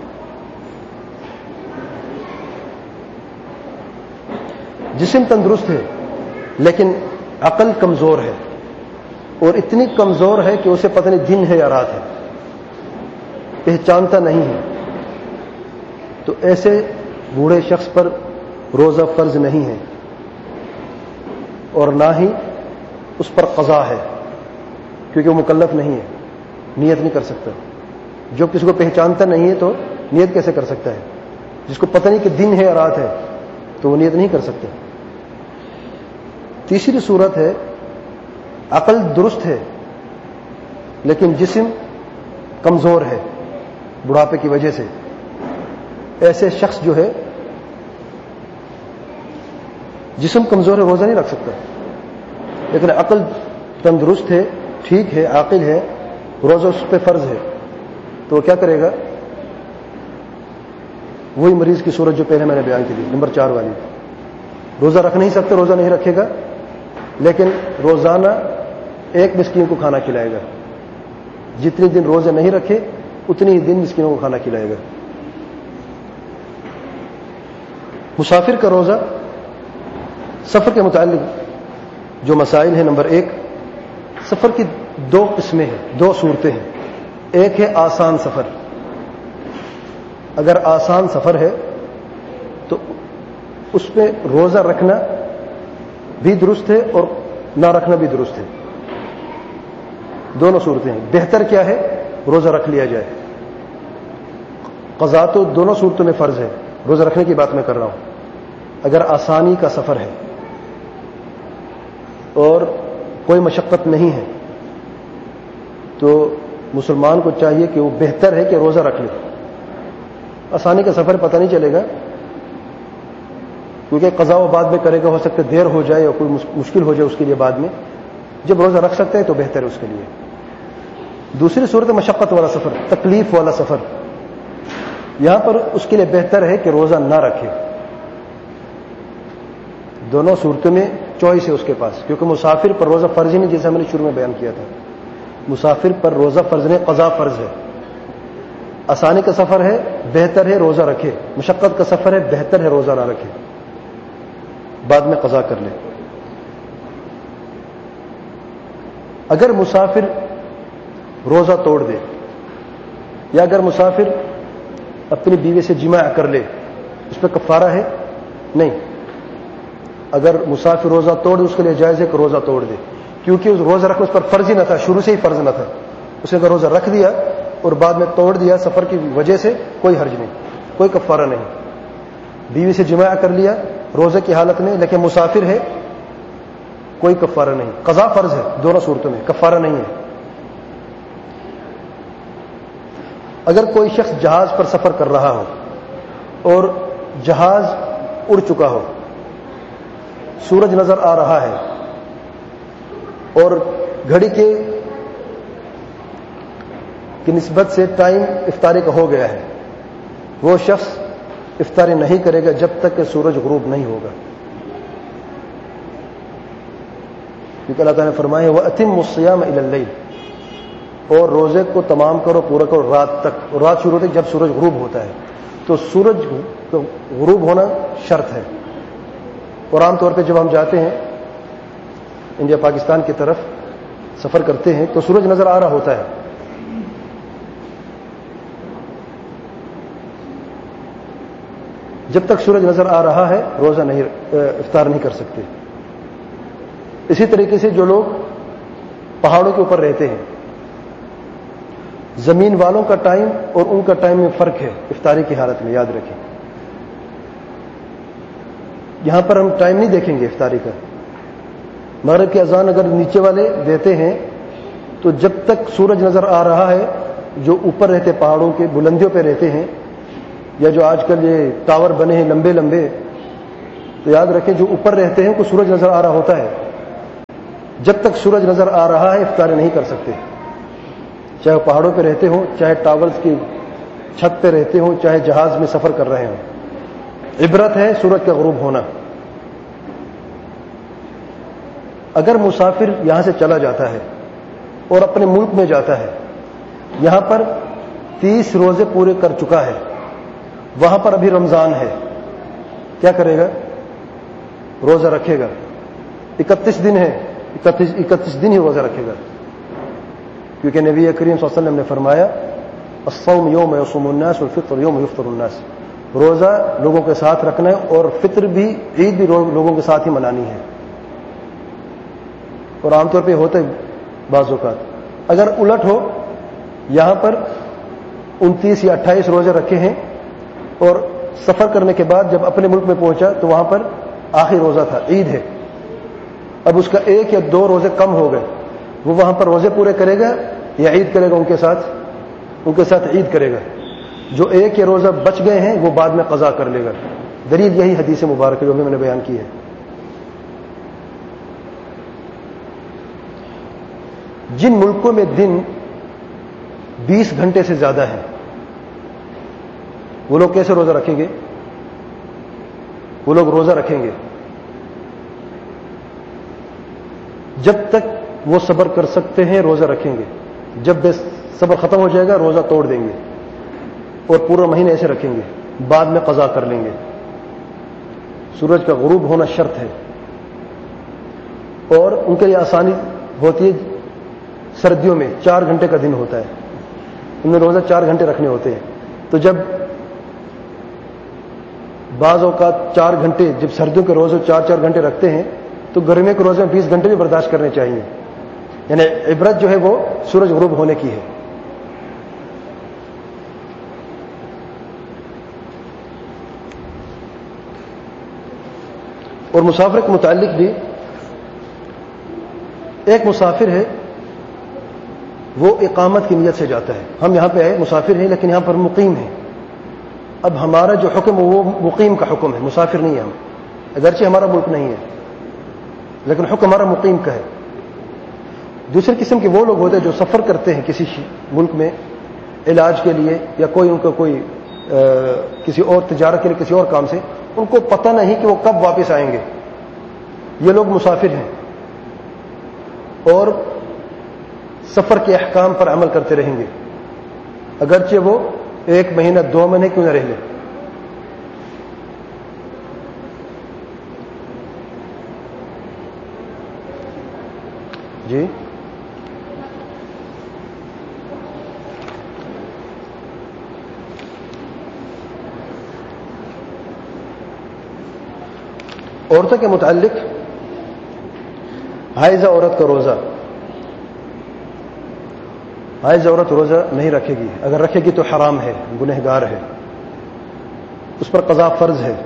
جسم تندرست ہے لیکن عقل کمزور ہے، اور اتنی کمزور ہے کہ اسے پتہ نہیں دن ہے یا رات ہے، پہچانتا نہیں ہے، تو ایسے بوڑھے شخص پر روزہ فرض نہیں ہے، اور نہ ہی اس پر قضا ہے کیونکہ وہ مکلف نہیں ہے، نیت نہیں کر سکتا۔ جو کسی کو پہچانتا نہیں ہے تو نیت کیسے کر سکتا ہے؟ جس کو پتہ نہیں کہ دن ہے یا رات ہے تو وہ نیت نہیں کر سکتا۔ تیسری صورت ہے عقل درست ہے لیکن جسم کمزور ہے بڑھاپے کی وجہ سے، ایسے شخص جو ہے جسم کمزور ہے، روزہ نہیں رکھ سکتا، لیکن عقل تندرست ہے، ٹھیک ہے، عاقل ہے، روزہ اس پہ فرض ہے، تو وہ کیا کرے گا؟ وہی مریض کی صورت جو پہلے میں نے بیان کی تھی، نمبر چار والی، روزہ رکھ نہیں سکتے، روزہ نہیں رکھے گا، لیکن روزانہ ایک مسکین کو کھانا کھلائے گا، جتنے دن روزے نہیں رکھے اتنی ہی دن مسکینوں کو کھانا کھلائے گا۔ مسافر کا روزہ، سفر کے متعلق جو مسائل ہیں، نمبر ایک، سفر کی دو قسمیں ہیں، دو صورتیں ہیں۔ ایک ہے آسان سفر، اگر آسان سفر ہے تو اس میں روزہ رکھنا بھی درست ہے اور نہ رکھنا بھی درست ہے، دونوں صورتیں ہیں۔ بہتر کیا ہے؟ روزہ رکھ لیا جائے، قضا تو دونوں صورتوں میں فرض ہے، روزہ رکھنے کی بات میں کر رہا ہوں۔ اگر آسانی کا سفر ہے اور کوئی مشقت نہیں ہے تو مسلمان کو چاہیے کہ وہ بہتر ہے کہ روزہ رکھ لے۔ آسانی کا سفر پتہ نہیں چلے گا کیونکہ قضا و بعد میں کرے گا، ہو سکتا ہے دیر ہو جائے اور کوئی مشکل ہو جائے اس کے لیے بعد میں، جب روزہ رکھ سکتے ہیں تو بہتر ہے اس کے لیے۔ دوسری صورت مشقت والا سفر، تکلیف والا سفر، یہاں پر اس کے لیے بہتر ہے کہ روزہ نہ رکھے۔ دونوں صورتوں میں چوائس ہے اس کے پاس، کیونکہ مسافر پر روزہ فرض ہی نہیں، جیسا میں نے شروع میں بیان کیا تھا، مسافر پر روزہ فرض نہیں، قضا فرض ہے۔ آسانی کا سفر ہے، بہتر ہے روزہ رکھے، مشقت کا سفر ہے، بہتر ہے روزہ نہ رکھے، بعد میں قضا کر لے۔ اگر مسافر روزہ توڑ دے یا اگر مسافر اپنی بیوی سے جماع کر لے، اس پہ کفارہ ہے؟ نہیں۔ اگر مسافر روزہ توڑ دے اس کے لیے جائز ہے کہ روزہ توڑ دے، کیونکہ اس روزہ رکھنا اس پر فرض ہی نہ تھا، شروع سے ہی فرض نہ تھا۔ اس نے اگر روزہ رکھ دیا اور بعد میں توڑ دیا سفر کی وجہ سے، کوئی حرج نہیں، کوئی کفارہ نہیں۔ بیوی سے جماع کر لیا روزے کی حالت میں لیکن مسافر ہے، کوئی کفارہ نہیں، قضا فرض ہے دونوں صورتوں میں، کفارہ نہیں ہے۔ اگر کوئی شخص جہاز پر سفر کر رہا ہو اور جہاز اڑ چکا ہو، سورج نظر آ رہا ہے اور گھڑی کے کی نسبت سے ٹائم افطاری کا ہو گیا ہے، وہ شخص افطاری نہیں کرے گا جب تک کہ سورج غروب نہیں ہوگا، کیونکہ اللہ تعالیٰ نے فرمایا وَأَتِمُّ الصِّيَامَ إِلَى اللَّيْلِ، اور روزے کو تمام کرو، پورا کرو رات تک، اور رات شروع ہوتی ہے جب سورج غروب ہوتا ہے، تو سورج غروب ہونا شرط ہے۔ اور عام طور پہ جب ہم جاتے ہیں انڈیا پاکستان کی طرف سفر کرتے ہیں تو سورج نظر آ رہا ہوتا ہے، جب تک سورج نظر آ رہا ہے روزہ نہیں، افطار نہیں کر سکتے۔ اسی طریقے سے جو لوگ پہاڑوں کے اوپر رہتے ہیں، زمین والوں کا ٹائم اور ان کا ٹائم میں فرق ہے افطاری کی حالت میں، یاد رکھیں۔ یہاں پر ہم ٹائم نہیں دیکھیں گے افطاری کا، مغرب کی اذان اگر نیچے والے دیتے ہیں تو جب تک سورج نظر آ رہا ہے، جو اوپر رہتے پہاڑوں کے بلندیوں پہ رہتے ہیں، یا جو آج کل یہ ٹاور بنے ہیں لمبے لمبے، تو یاد رکھیں جو اوپر رہتے ہیں کو سورج نظر آ رہا ہوتا ہے، جب تک سورج نظر آ رہا ہے افطار نہیں کر سکتے، چاہے پہاڑوں پہ رہتے ہوں، چاہے ٹاورز کی چھت پہ رہتے ہوں، چاہے جہاز میں سفر کر رہے ہوں۔ عبرت ہے سورج کا غروب ہونا۔ اگر مسافر یہاں سے چلا جاتا ہے اور اپنے ملک میں جاتا ہے، یہاں پر تیس روزے پورے کر چکا ہے، وہاں پر ابھی رمضان ہے، کیا کرے گا؟ روزہ رکھے گا۔ اکتیس دن ہے، اکتیس اکتیس دن ہی روزہ رکھے گا، کیونکہ نبی کریم صلی اللہ علیہ وسلم نے فرمایا الصوم یوم یصوم الناس والفطر یوم یفطر الناس، روزہ لوگوں کے ساتھ رکھنا ہے اور فطر بھی، عید بھی لوگوں کے ساتھ ہی منانی ہے۔ اور عام طور پہ ہوتا ہے بعض اوقات۔ اگر الٹ ہو، یہاں پر انتیس یا اٹھائیس روزے رکھے ہیں اور سفر کرنے کے بعد جب اپنے ملک میں پہنچا تو وہاں پر آخری روزہ تھا، عید ہے، اب اس کا ایک یا دو روزے کم ہو گئے، وہ وہاں پر روزے پورے کرے گا یا عید کرے گا؟ ان کے ساتھ ان کے ساتھ عید کرے گا۔ جو ایک یا روزہ بچ گئے ہیں وہ بعد میں قضا کر لے گا۔ دلیل یہی حدیث مبارک جو میں نے بیان کی ہے۔ جن ملکوں میں دن بیس گھنٹے سے زیادہ ہے، وہ لوگ کیسے روزہ رکھیں گے؟ وہ لوگ روزہ رکھیں گے جب تک وہ صبر کر سکتے ہیں، روزہ رکھیں گے۔ جب بے صبر ختم ہو جائے گا روزہ توڑ دیں گے اور پورا مہینہ ایسے رکھیں گے، بعد میں قضا کر لیں گے۔ سورج کا غروب ہونا شرط ہے، اور ان کے لیے آسانی ہوتی ہے۔ سردیوں میں چار گھنٹے کا دن ہوتا ہے، ان میں روزہ چار گھنٹے رکھنے ہوتے ہیں، تو جب بعض اوقات چار گھنٹے، جب سردیوں کے روزے چار چار گھنٹے رکھتے ہیں تو گرمیوں کے روزے میں بیس گھنٹے بھی برداشت کرنے چاہیے۔ یعنی عبرت جو ہے وہ سورج غروب ہونے کی ہے۔ اور مسافر کے متعلق بھی، ایک مسافر ہے وہ اقامت کی نیت سے جاتا ہے، ہم یہاں پہ آئے مسافر ہیں لیکن یہاں پر مقیم ہیں۔ اب ہمارا جو حکم ہے وہ مقیم کا حکم ہے، مسافر نہیں ہے ہم، اگرچہ ہمارا ملک نہیں ہے لیکن حکم ہمارا مقیم کا ہے۔ دوسرے قسم کے وہ لوگ ہوتے ہیں جو سفر کرتے ہیں کسی ملک میں علاج کے لیے یا کوئی ان کا کوئی آ, کسی اور تجارت کے لیے، کسی اور کام سے، ان کو پتہ نہیں کہ وہ کب واپس آئیں گے، یہ لوگ مسافر ہیں اور سفر کے احکام پر عمل کرتے رہیں گے، اگرچہ وہ ایک مہینہ دو مہینے کیوں نہ رہ لیں۔ جی عورتوں کے متعلق، حائضہ عورت کا روزہ، حائض عورت روزہ نہیں رکھے گی، اگر رکھے گی تو حرام ہے، گنہگار ہے، اس پر قضا فرض ہے۔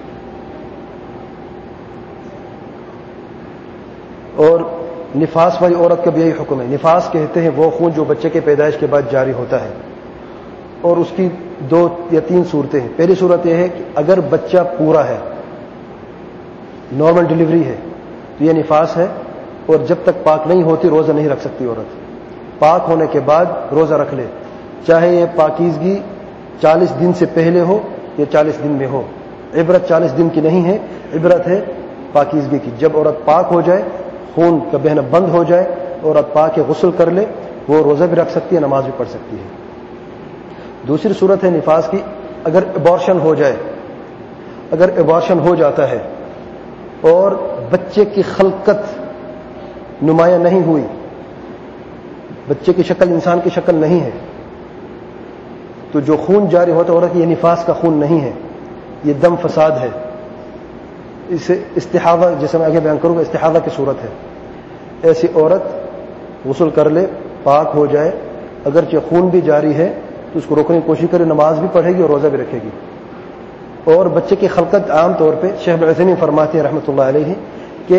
اور نفاس والی عورت کا بھی یہی حکم ہے۔ نفاس کہتے ہیں وہ خون جو بچے کے پیدائش کے بعد جاری ہوتا ہے، اور اس کی دو یا تین صورتیں ہیں۔ پہلی صورت یہ ہے کہ اگر بچہ پورا ہے، نارمل ڈلیوری ہے، تو یہ نفاس ہے، اور جب تک پاک نہیں ہوتی روزہ نہیں رکھ سکتی عورت۔ پاک ہونے کے بعد روزہ رکھ لے، چاہے یہ پاکیزگی چالیس دن سے پہلے ہو یا چالیس دن میں ہو۔ عبرت چالیس دن کی نہیں ہے، عبرت ہے پاکیزگی کی۔ جب عورت پاک ہو جائے، خون کا بہنا بند ہو جائے، عورت پاک غسل کر لے، وہ روزہ بھی رکھ سکتی ہے، نماز بھی پڑھ سکتی ہے۔ دوسری صورت ہے نفاس کی، اگر ابارشن ہو جائے، اگر ابارشن ہو جاتا ہے اور بچے کی خلقت نمایاں نہیں ہوئی، بچے کی شکل انسان کی شکل نہیں ہے، تو جو خون جاری ہوتا ہے عورت، یہ نفاس کا خون نہیں ہے، یہ دم فساد ہے۔ اسے استحاضہ، جیسے میں آگے بیان کروں گا، استحاضہ کی صورت ہے۔ ایسی عورت غسل کر لے، پاک ہو جائے، اگرچہ خون بھی جاری ہے تو اس کو روکنے کی کوشش کرے، نماز بھی پڑھے گی اور روزہ بھی رکھے گی۔ اور بچے کی خلقت عام طور پہ شیخ العثیمین فرماتے ہیں رحمۃ اللہ علیہ کہ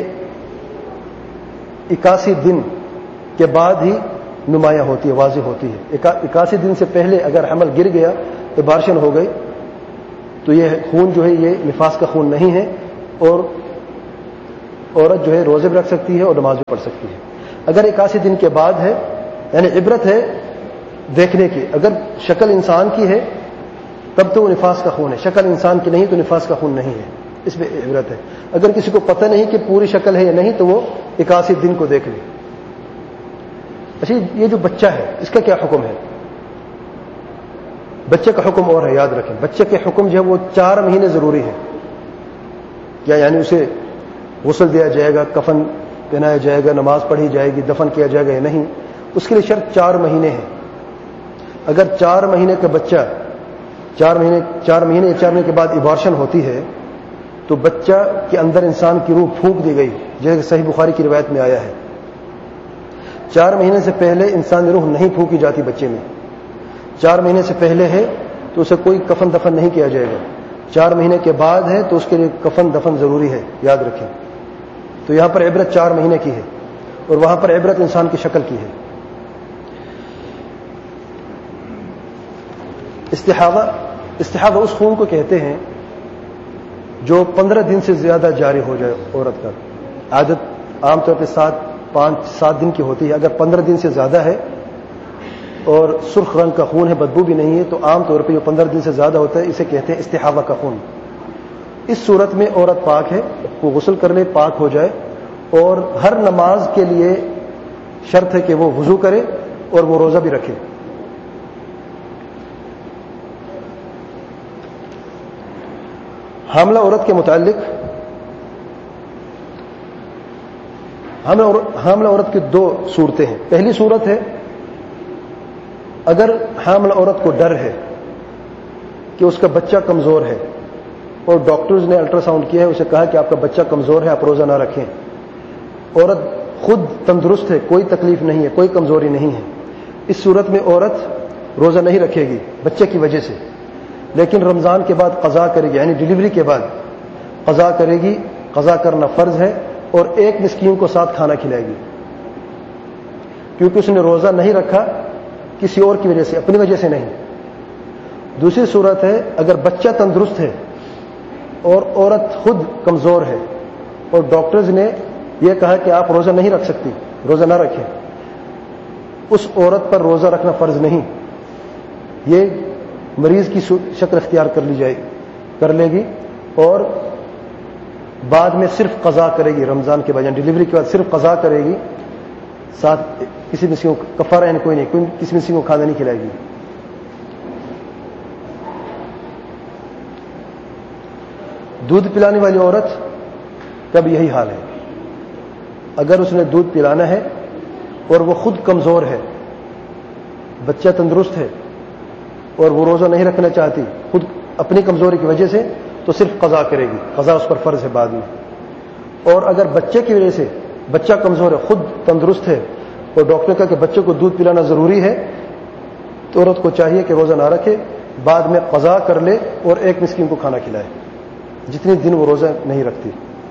اکاسی دن کے بعد ہی نمایاں ہوتی ہے، واضح ہوتی ہے۔ اکاسی دن سے پہلے اگر حمل گر گیا، ابارشن ہو گئی، تو یہ خون جو ہے یہ نفاس کا خون نہیں ہے، اور عورت جو ہے روزے بھی رکھ سکتی ہے اور نماز بھی پڑھ سکتی ہے. اگر اکاسی دن کے بعد ہے, یعنی عبرت ہے دیکھنے کی, اگر شکل انسان کی ہے تب تو وہ نفاس کا خون ہے, شکل انسان کی نہیں تو نفاس کا خون نہیں ہے, اس میں عبرت ہے. اگر کسی کو پتہ نہیں کہ پوری شکل ہے یا نہیں تو وہ اکاسی دن کو دیکھ لے. اچھا, یہ جو بچہ ہے اس کا کیا حکم ہے؟ بچے کا حکم اور ہے, یاد رکھیں بچے کے حکم جو ہے وہ چار مہینے ضروری ہے. کیا یعنی اسے غسل دیا جائے گا, کفن پہنایا جائے گا, نماز پڑھی جائے گی, دفن کیا جائے گا یا نہیں, اس کے لیے شرط چار مہینے ہے. اگر چار مہینے کا بچہ چار مہینے چار مہینے چار مہینے کے بعد ایبارشن ہوتی ہے تو بچہ کے اندر انسان کی روح پھونک دی گئی, جیسے کہ صحیح بخاری کی روایت میں آیا ہے. چار مہینے سے پہلے انسان کی روح نہیں پھونکی جاتی بچے میں. چار مہینے سے پہلے ہے تو اسے کوئی کفن دفن نہیں کیا جائے گا. چار مہینے کے بعد ہے تو اس کے لیے کفن دفن ضروری ہے, یاد رکھیں. تو یہاں پر عبرت چار مہینے کی ہے اور وہاں پر عبرت انسان کی شکل کی ہے. استحاضہ استحاضہ اس خون کو کہتے ہیں جو پندرہ دن سے زیادہ جاری ہو جائے عورت کا. عادت عام طور پہ سات پانچ سات دن کی ہوتی ہے. اگر پندرہ دن سے زیادہ ہے اور سرخ رنگ کا خون ہے, بدبو بھی نہیں ہے, تو عام طور پہ جو پندرہ دن سے زیادہ ہوتا ہے اسے کہتے ہیں استحاضہ کا خون. اس صورت میں عورت پاک ہے, وہ غسل کر لے, پاک ہو جائے, اور ہر نماز کے لیے شرط ہے کہ وہ وضو کرے اور وہ روزہ بھی رکھے. حاملہ عورت کے متعلق حاملہ عورت کی دو صورتیں ہیں. پہلی صورت ہے اگر حاملہ عورت کو ڈر ہے کہ اس کا بچہ کمزور ہے اور ڈاکٹرز نے الٹرا ساؤنڈ کیا ہے, اسے کہا کہ آپ کا بچہ کمزور ہے, آپ روزہ نہ رکھیں. عورت خود تندرست ہے, کوئی تکلیف نہیں ہے, کوئی کمزوری نہیں ہے, اس صورت میں عورت روزہ نہیں رکھے گی بچے کی وجہ سے, لیکن رمضان کے بعد قضا کرے گی, یعنی ڈلیوری کے بعد قضا کرے گی. قضا کرنا فرض ہے اور ایک مسکین کو ساتھ کھانا کھلائے گی, کیونکہ اس نے روزہ نہیں رکھا کسی اور کی وجہ سے, اپنی وجہ سے نہیں. دوسری صورت ہے اگر بچہ تندرست ہے اور عورت خود کمزور ہے اور ڈاکٹرز نے یہ کہا کہ آپ روزہ نہیں رکھ سکتی, روزہ نہ رکھیں, اس عورت پر روزہ رکھنا فرض نہیں. یہ مریض کی شکل اختیار کر لی جائے کر لے گی اور بعد میں صرف قضا کرے گی. رمضان کے بعد ڈلیوری کے بعد صرف قضا کرے گی, ساتھ کسی مسکین کو کفارہ یعنی کوئی نہیں, کوئی کسی مسکین کو کھانا نہیں کھلائے گی. دودھ پلانے والی عورت کا بھی یہی حال ہے. اگر اس نے دودھ پلانا ہے اور وہ خود کمزور ہے, بچہ تندرست ہے اور وہ روزہ نہیں رکھنا چاہتی خود اپنی کمزوری کی وجہ سے, تو صرف قضا کرے گی, قضا اس پر فرض ہے بعد میں. اور اگر بچے کی وجہ سے بچہ کمزور ہے, خود تندرست ہے اور ڈاکٹر نے کہا کہ بچے کو دودھ پلانا ضروری ہے, تو عورت کو چاہیے کہ روزہ نہ رکھے, بعد میں قضا کر لے اور ایک مسکین کو کھانا کھلائے جتنے دن وہ روزہ نہیں رکھتی.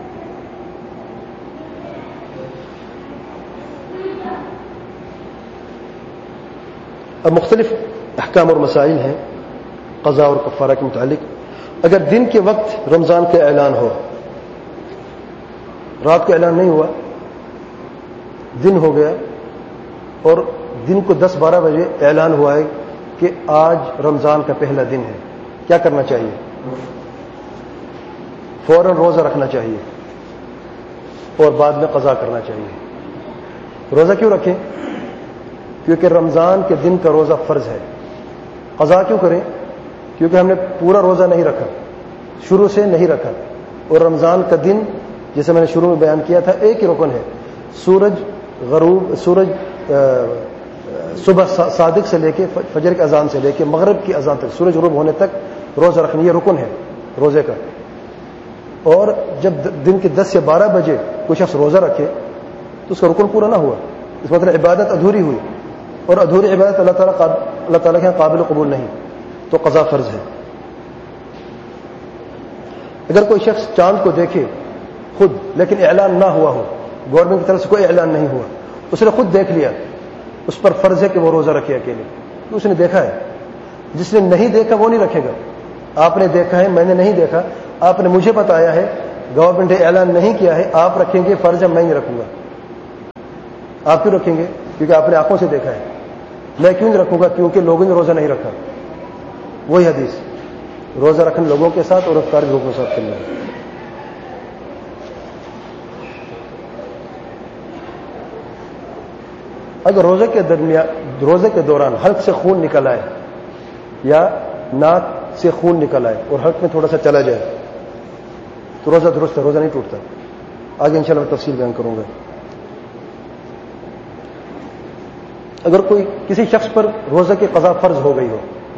اب مختلف احکام اور مسائل ہیں قضا اور کفارہ کے متعلق. اگر دن کے وقت رمضان کا اعلان ہو, رات کا اعلان نہیں ہوا, دن ہو گیا اور دن کو دس بارہ بجے اعلان ہوا ہے کہ آج رمضان کا پہلا دن ہے, کیا کرنا چاہیے؟ فوراً روزہ رکھنا چاہیے اور بعد میں قضا کرنا چاہیے. روزہ کیوں رکھیں؟ کیونکہ رمضان کے دن کا روزہ فرض ہے. قضا کیوں کریں؟ کیونکہ ہم نے پورا روزہ نہیں رکھا, شروع سے نہیں رکھا, اور رمضان کا دن جیسے میں نے شروع میں بیان کیا تھا ایک ہی رکن ہے, سورج غروب سورج صبح صادق سے لے کے فجر کی اذان سے لے کے مغرب کی اذان تک, سورج غروب ہونے تک روزہ رکھنا, یہ رکن ہے روزے کا. اور جب دن کے دس یا بارہ بجے کوئی شخص روزہ رکھے تو اس کا رکن پورا نہ ہوا, اس مطلب عبادت ادھوری ہوئی, اور ادھوری عبادت اللہ تعالیٰ اللہ تعالیٰ کے قابل قبول نہیں, تو قضا فرض ہے. اگر کوئی شخص چاند کو دیکھے خود لیکن اعلان نہ ہوا ہو, گورنمنٹ کی طرف سے کوئی اعلان نہیں ہوا, اس نے خود دیکھ لیا, اس پر فرض ہے کہ وہ روزہ رکھے اکیلے, تو اس نے دیکھا ہے. جس نے نہیں دیکھا وہ نہیں رکھے گا. آپ نے دیکھا ہے, میں نے نہیں دیکھا, آپ نے مجھے بتایا ہے, گورنمنٹ نے اعلان نہیں کیا ہے آپ رکھیں گے فرض ہے میں نہیں رکھوں گا. آپ کیوں رکھیں گے؟ کیونکہ آپ نے آنکھوں سے دیکھا ہے. میں کیوں نہیں رکھوں گا؟ کیونکہ لوگوں نے روزہ نہیں رکھا. وہی حدیث، روزہ رکھنے لوگوں کے ساتھ اور افطار لوگوں کے ساتھ کرنا ہے. اگر روزے کے درمیان روزے کے دوران حلق سے خون نکل آئے یا ناک سے خون نکل آئے اور حلق میں تھوڑا سا چلا جائے تو روزہ درست ہے، روزہ نہیں ٹوٹتا. آگے انشاءاللہ میں تفصیل بیان کروں گا. اگر کوئی کسی شخص پر روزہ کی قضا فرض ہو گئی ہو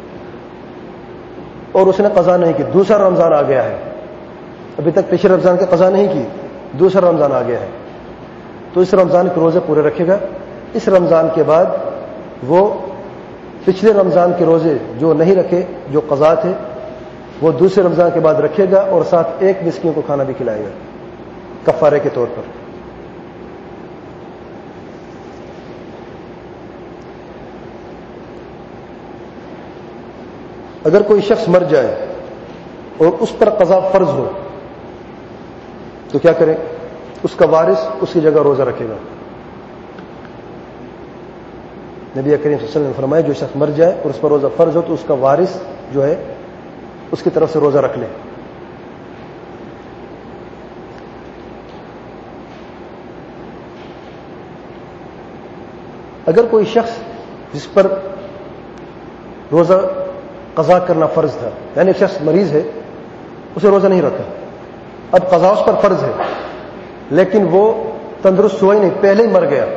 اور اس نے قضا نہیں کی، دوسرا رمضان آ گیا ہے، ابھی تک پچھلے رمضان کی قضا نہیں کی، دوسرا رمضان آ گیا ہے، تو اس رمضان کے روزے پورے رکھے گا. اس رمضان کے بعد وہ پچھلے رمضان کے روزے جو نہیں رکھے، جو قضا تھے، وہ دوسرے رمضان کے بعد رکھے گا اور ساتھ ایک مسکین کو کھانا بھی کھلائے گا کفارے کے طور پر. اگر کوئی شخص مر جائے اور اس پر قضا فرض ہو تو کیا کرے؟ اس کا وارث اس کی جگہ روزہ رکھے گا. نبی کریم صلی اللہ علیہ وسلم نے فرمایا جو شخص مر جائے اور اس پر روزہ فرض ہو تو اس کا وارث جو ہے اس کی طرف سے روزہ رکھ لے. اگر کوئی شخص جس پر روزہ قضا کرنا فرض تھا، یعنی ایک شخص مریض ہے، اسے روزہ نہیں رکھا، اب قضا اس پر فرض ہے لیکن وہ تندرست ہوا ہی نہیں، پہلے ہی مر گیا،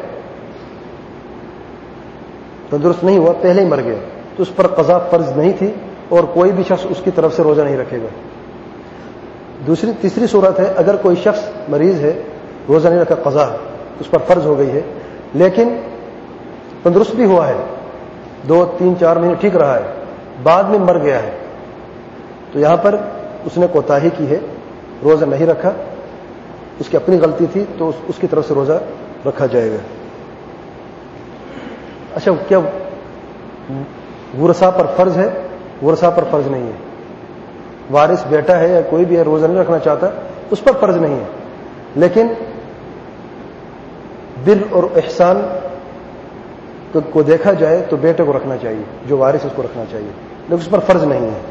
تندرست نہیں ہوا، پہلے ہی مر گیا، تو اس پر قضا فرض نہیں تھی اور کوئی بھی شخص اس کی طرف سے روزہ نہیں رکھے گا. دوسری تیسری صورت ہے اگر کوئی شخص مریض ہے، روزہ نہیں رکھا، قضا اس پر فرض ہو گئی ہے لیکن تندرست بھی ہوا ہے، دو تین چار مہینے ٹھیک رہا ہے، بعد میں مر گیا ہے، تو یہاں پر اس نے کوتاہی کی ہے، روزہ نہیں رکھا، اس کی اپنی غلطی تھی، تو اس کی طرف سے روزہ رکھا جائے گا. اچھا، کیا ورثاء پر فرض ہے؟ ورثاء پر فرض نہیں ہے. وارث بیٹا ہے یا کوئی بھی ہے، روزہ نہیں رکھنا چاہتا، اس پر فرض نہیں ہے، لیکن بر اور احسان کو دیکھا جائے تو بیٹے کو رکھنا چاہیے، جو وارث اس کو رکھنا چاہیے، لیکن اس پر فرض نہیں ہے.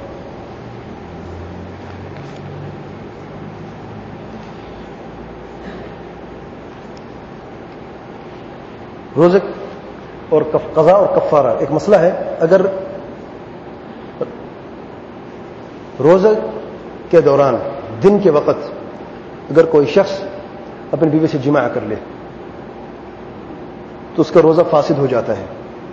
روزے اور قضا اور کفارہ ایک مسئلہ ہے. اگر روزے کے دوران دن کے وقت اگر کوئی شخص اپنی بیوی سے جماع کر لے تو اس کا روزہ فاسد ہو جاتا ہے.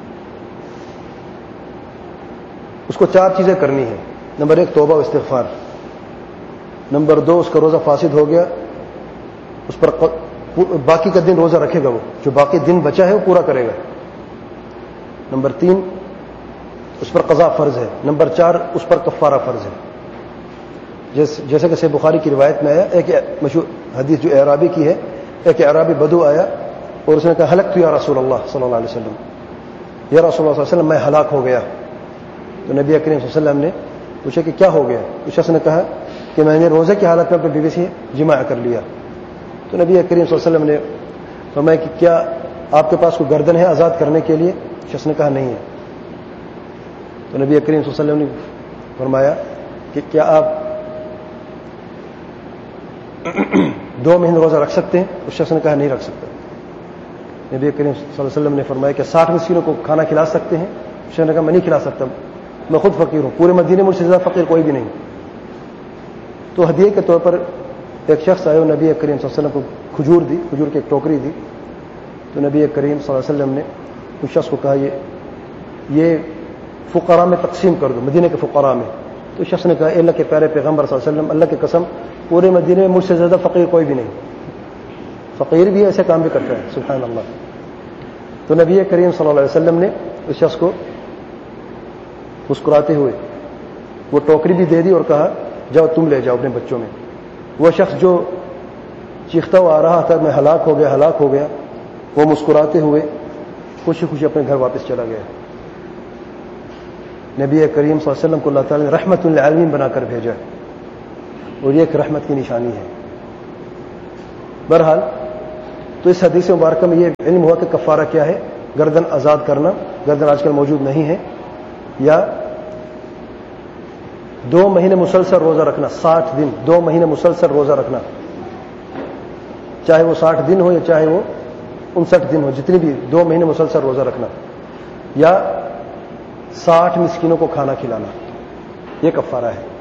اس کو چار چیزیں کرنی ہیں. نمبر ایک توبہ و استغفار. نمبر دو اس کا روزہ فاسد ہو گیا، اس پر باقی کا دن روزہ رکھے گا، وہ جو باقی دن بچا ہے وہ پورا کرے گا. نمبر تین اس پر قضا فرض ہے. نمبر چار اس پر کفارہ فرض ہے. جیسے کہ صحیح بخاری کی روایت میں آیا، ایک مشہور حدیث جو اعرابی کی ہے، ایک اعرابی بدو آیا اور اس نے کہا ہلکت یا رسول اللہ صلی اللہ علیہ وسلم، یا رسول اللہ صلی اللہ علیہ وسلم میں ہلاک ہو گیا. تو نبی کریم صلی اللہ علیہ وسلم نے پوچھا کہ کیا ہو گیا؟ اس شخص نے کہا کہ میں نے روزے کی حالت میں اپنی بیوی سے جماع کر لیا. تو نبی کریم صلی اللہ علیہ وسلم نے فرمایا کہ کیا آپ کے پاس کوئی گردن ہے آزاد کرنے کے لیے؟ شخص نے کہا نہیں ہے. تو نبی کریم صلی اللہ علیہ وسلم نے فرمایا کہ کیا آپ دو مہینے روزہ رکھ سکتے ہیں؟ اس شخص نے کہا نہیں رکھ سکتا. نبی کریم صلی اللہ علیہ وسلم نے فرمایا کہ ساٹھ مسکینوں کو کھانا کھلا سکتے ہیں؟ اس شخص نے کہا میں نہیں کھلا سکتا، میں خود فقیر ہوں، پورے مدینے مجھ سے زیادہ فقیر کوئی بھی نہیں. تو ہدیے کے طور پر ایک شخص آئے، نبی کریم صلی اللہ علیہ وسلم کو کھجور دی، کھجور کی ایک ٹوکری دی. تو نبی کریم صلی اللہ علیہ وسلم نے اس شخص کو کہا یہ یہ فقراء میں تقسیم کر دو، مدینے کے فقراء میں. تو اس شخص نے کہا اللہ کے پیارے پیغمبر صلی اللہ علیہ وسلم، اللہ کی قسم پورے مدینے میں مجھ سے زیادہ فقیر کوئی بھی نہیں، فقیر بھی ایسے کام بھی کرتا ہے، سبحان اللہ. تو نبی کریم صلی اللہ علیہ وسلم نے اس شخص کو مسکراتے ہوئے وہ ٹوکری بھی دے دی اور کہا جاؤ تم لے جاؤ اپنے بچوں میں. وہ شخص جو چیختا ہوا آ رہا تھا میں ہلاک ہو گیا ہلاک ہو گیا، وہ مسکراتے ہوئے خوشی خوشی اپنے گھر واپس چلا گیا. نبی کریم صلی اللہ علیہ وسلم کو اللہ تعالی نے رحمت للعالمین بنا کر بھیجا، اور یہ ایک رحمت کی نشانی ہے. بہرحال تو اس حدیث مبارکہ میں یہ علم ہوا کہ کفارہ کیا ہے، گردن آزاد کرنا، گردن آج کل موجود نہیں ہے، یا دو مہینے مسلسل روزہ رکھنا، ساٹھ دن دو مہینے مسلسل روزہ رکھنا، چاہے وہ ساٹھ دن ہو یا چاہے وہ انسٹھ دن ہو، جتنی بھی دو مہینے مسلسل روزہ رکھنا، یا ساٹھ مسکینوں کو کھانا کھلانا، یہ کفارہ ہے۔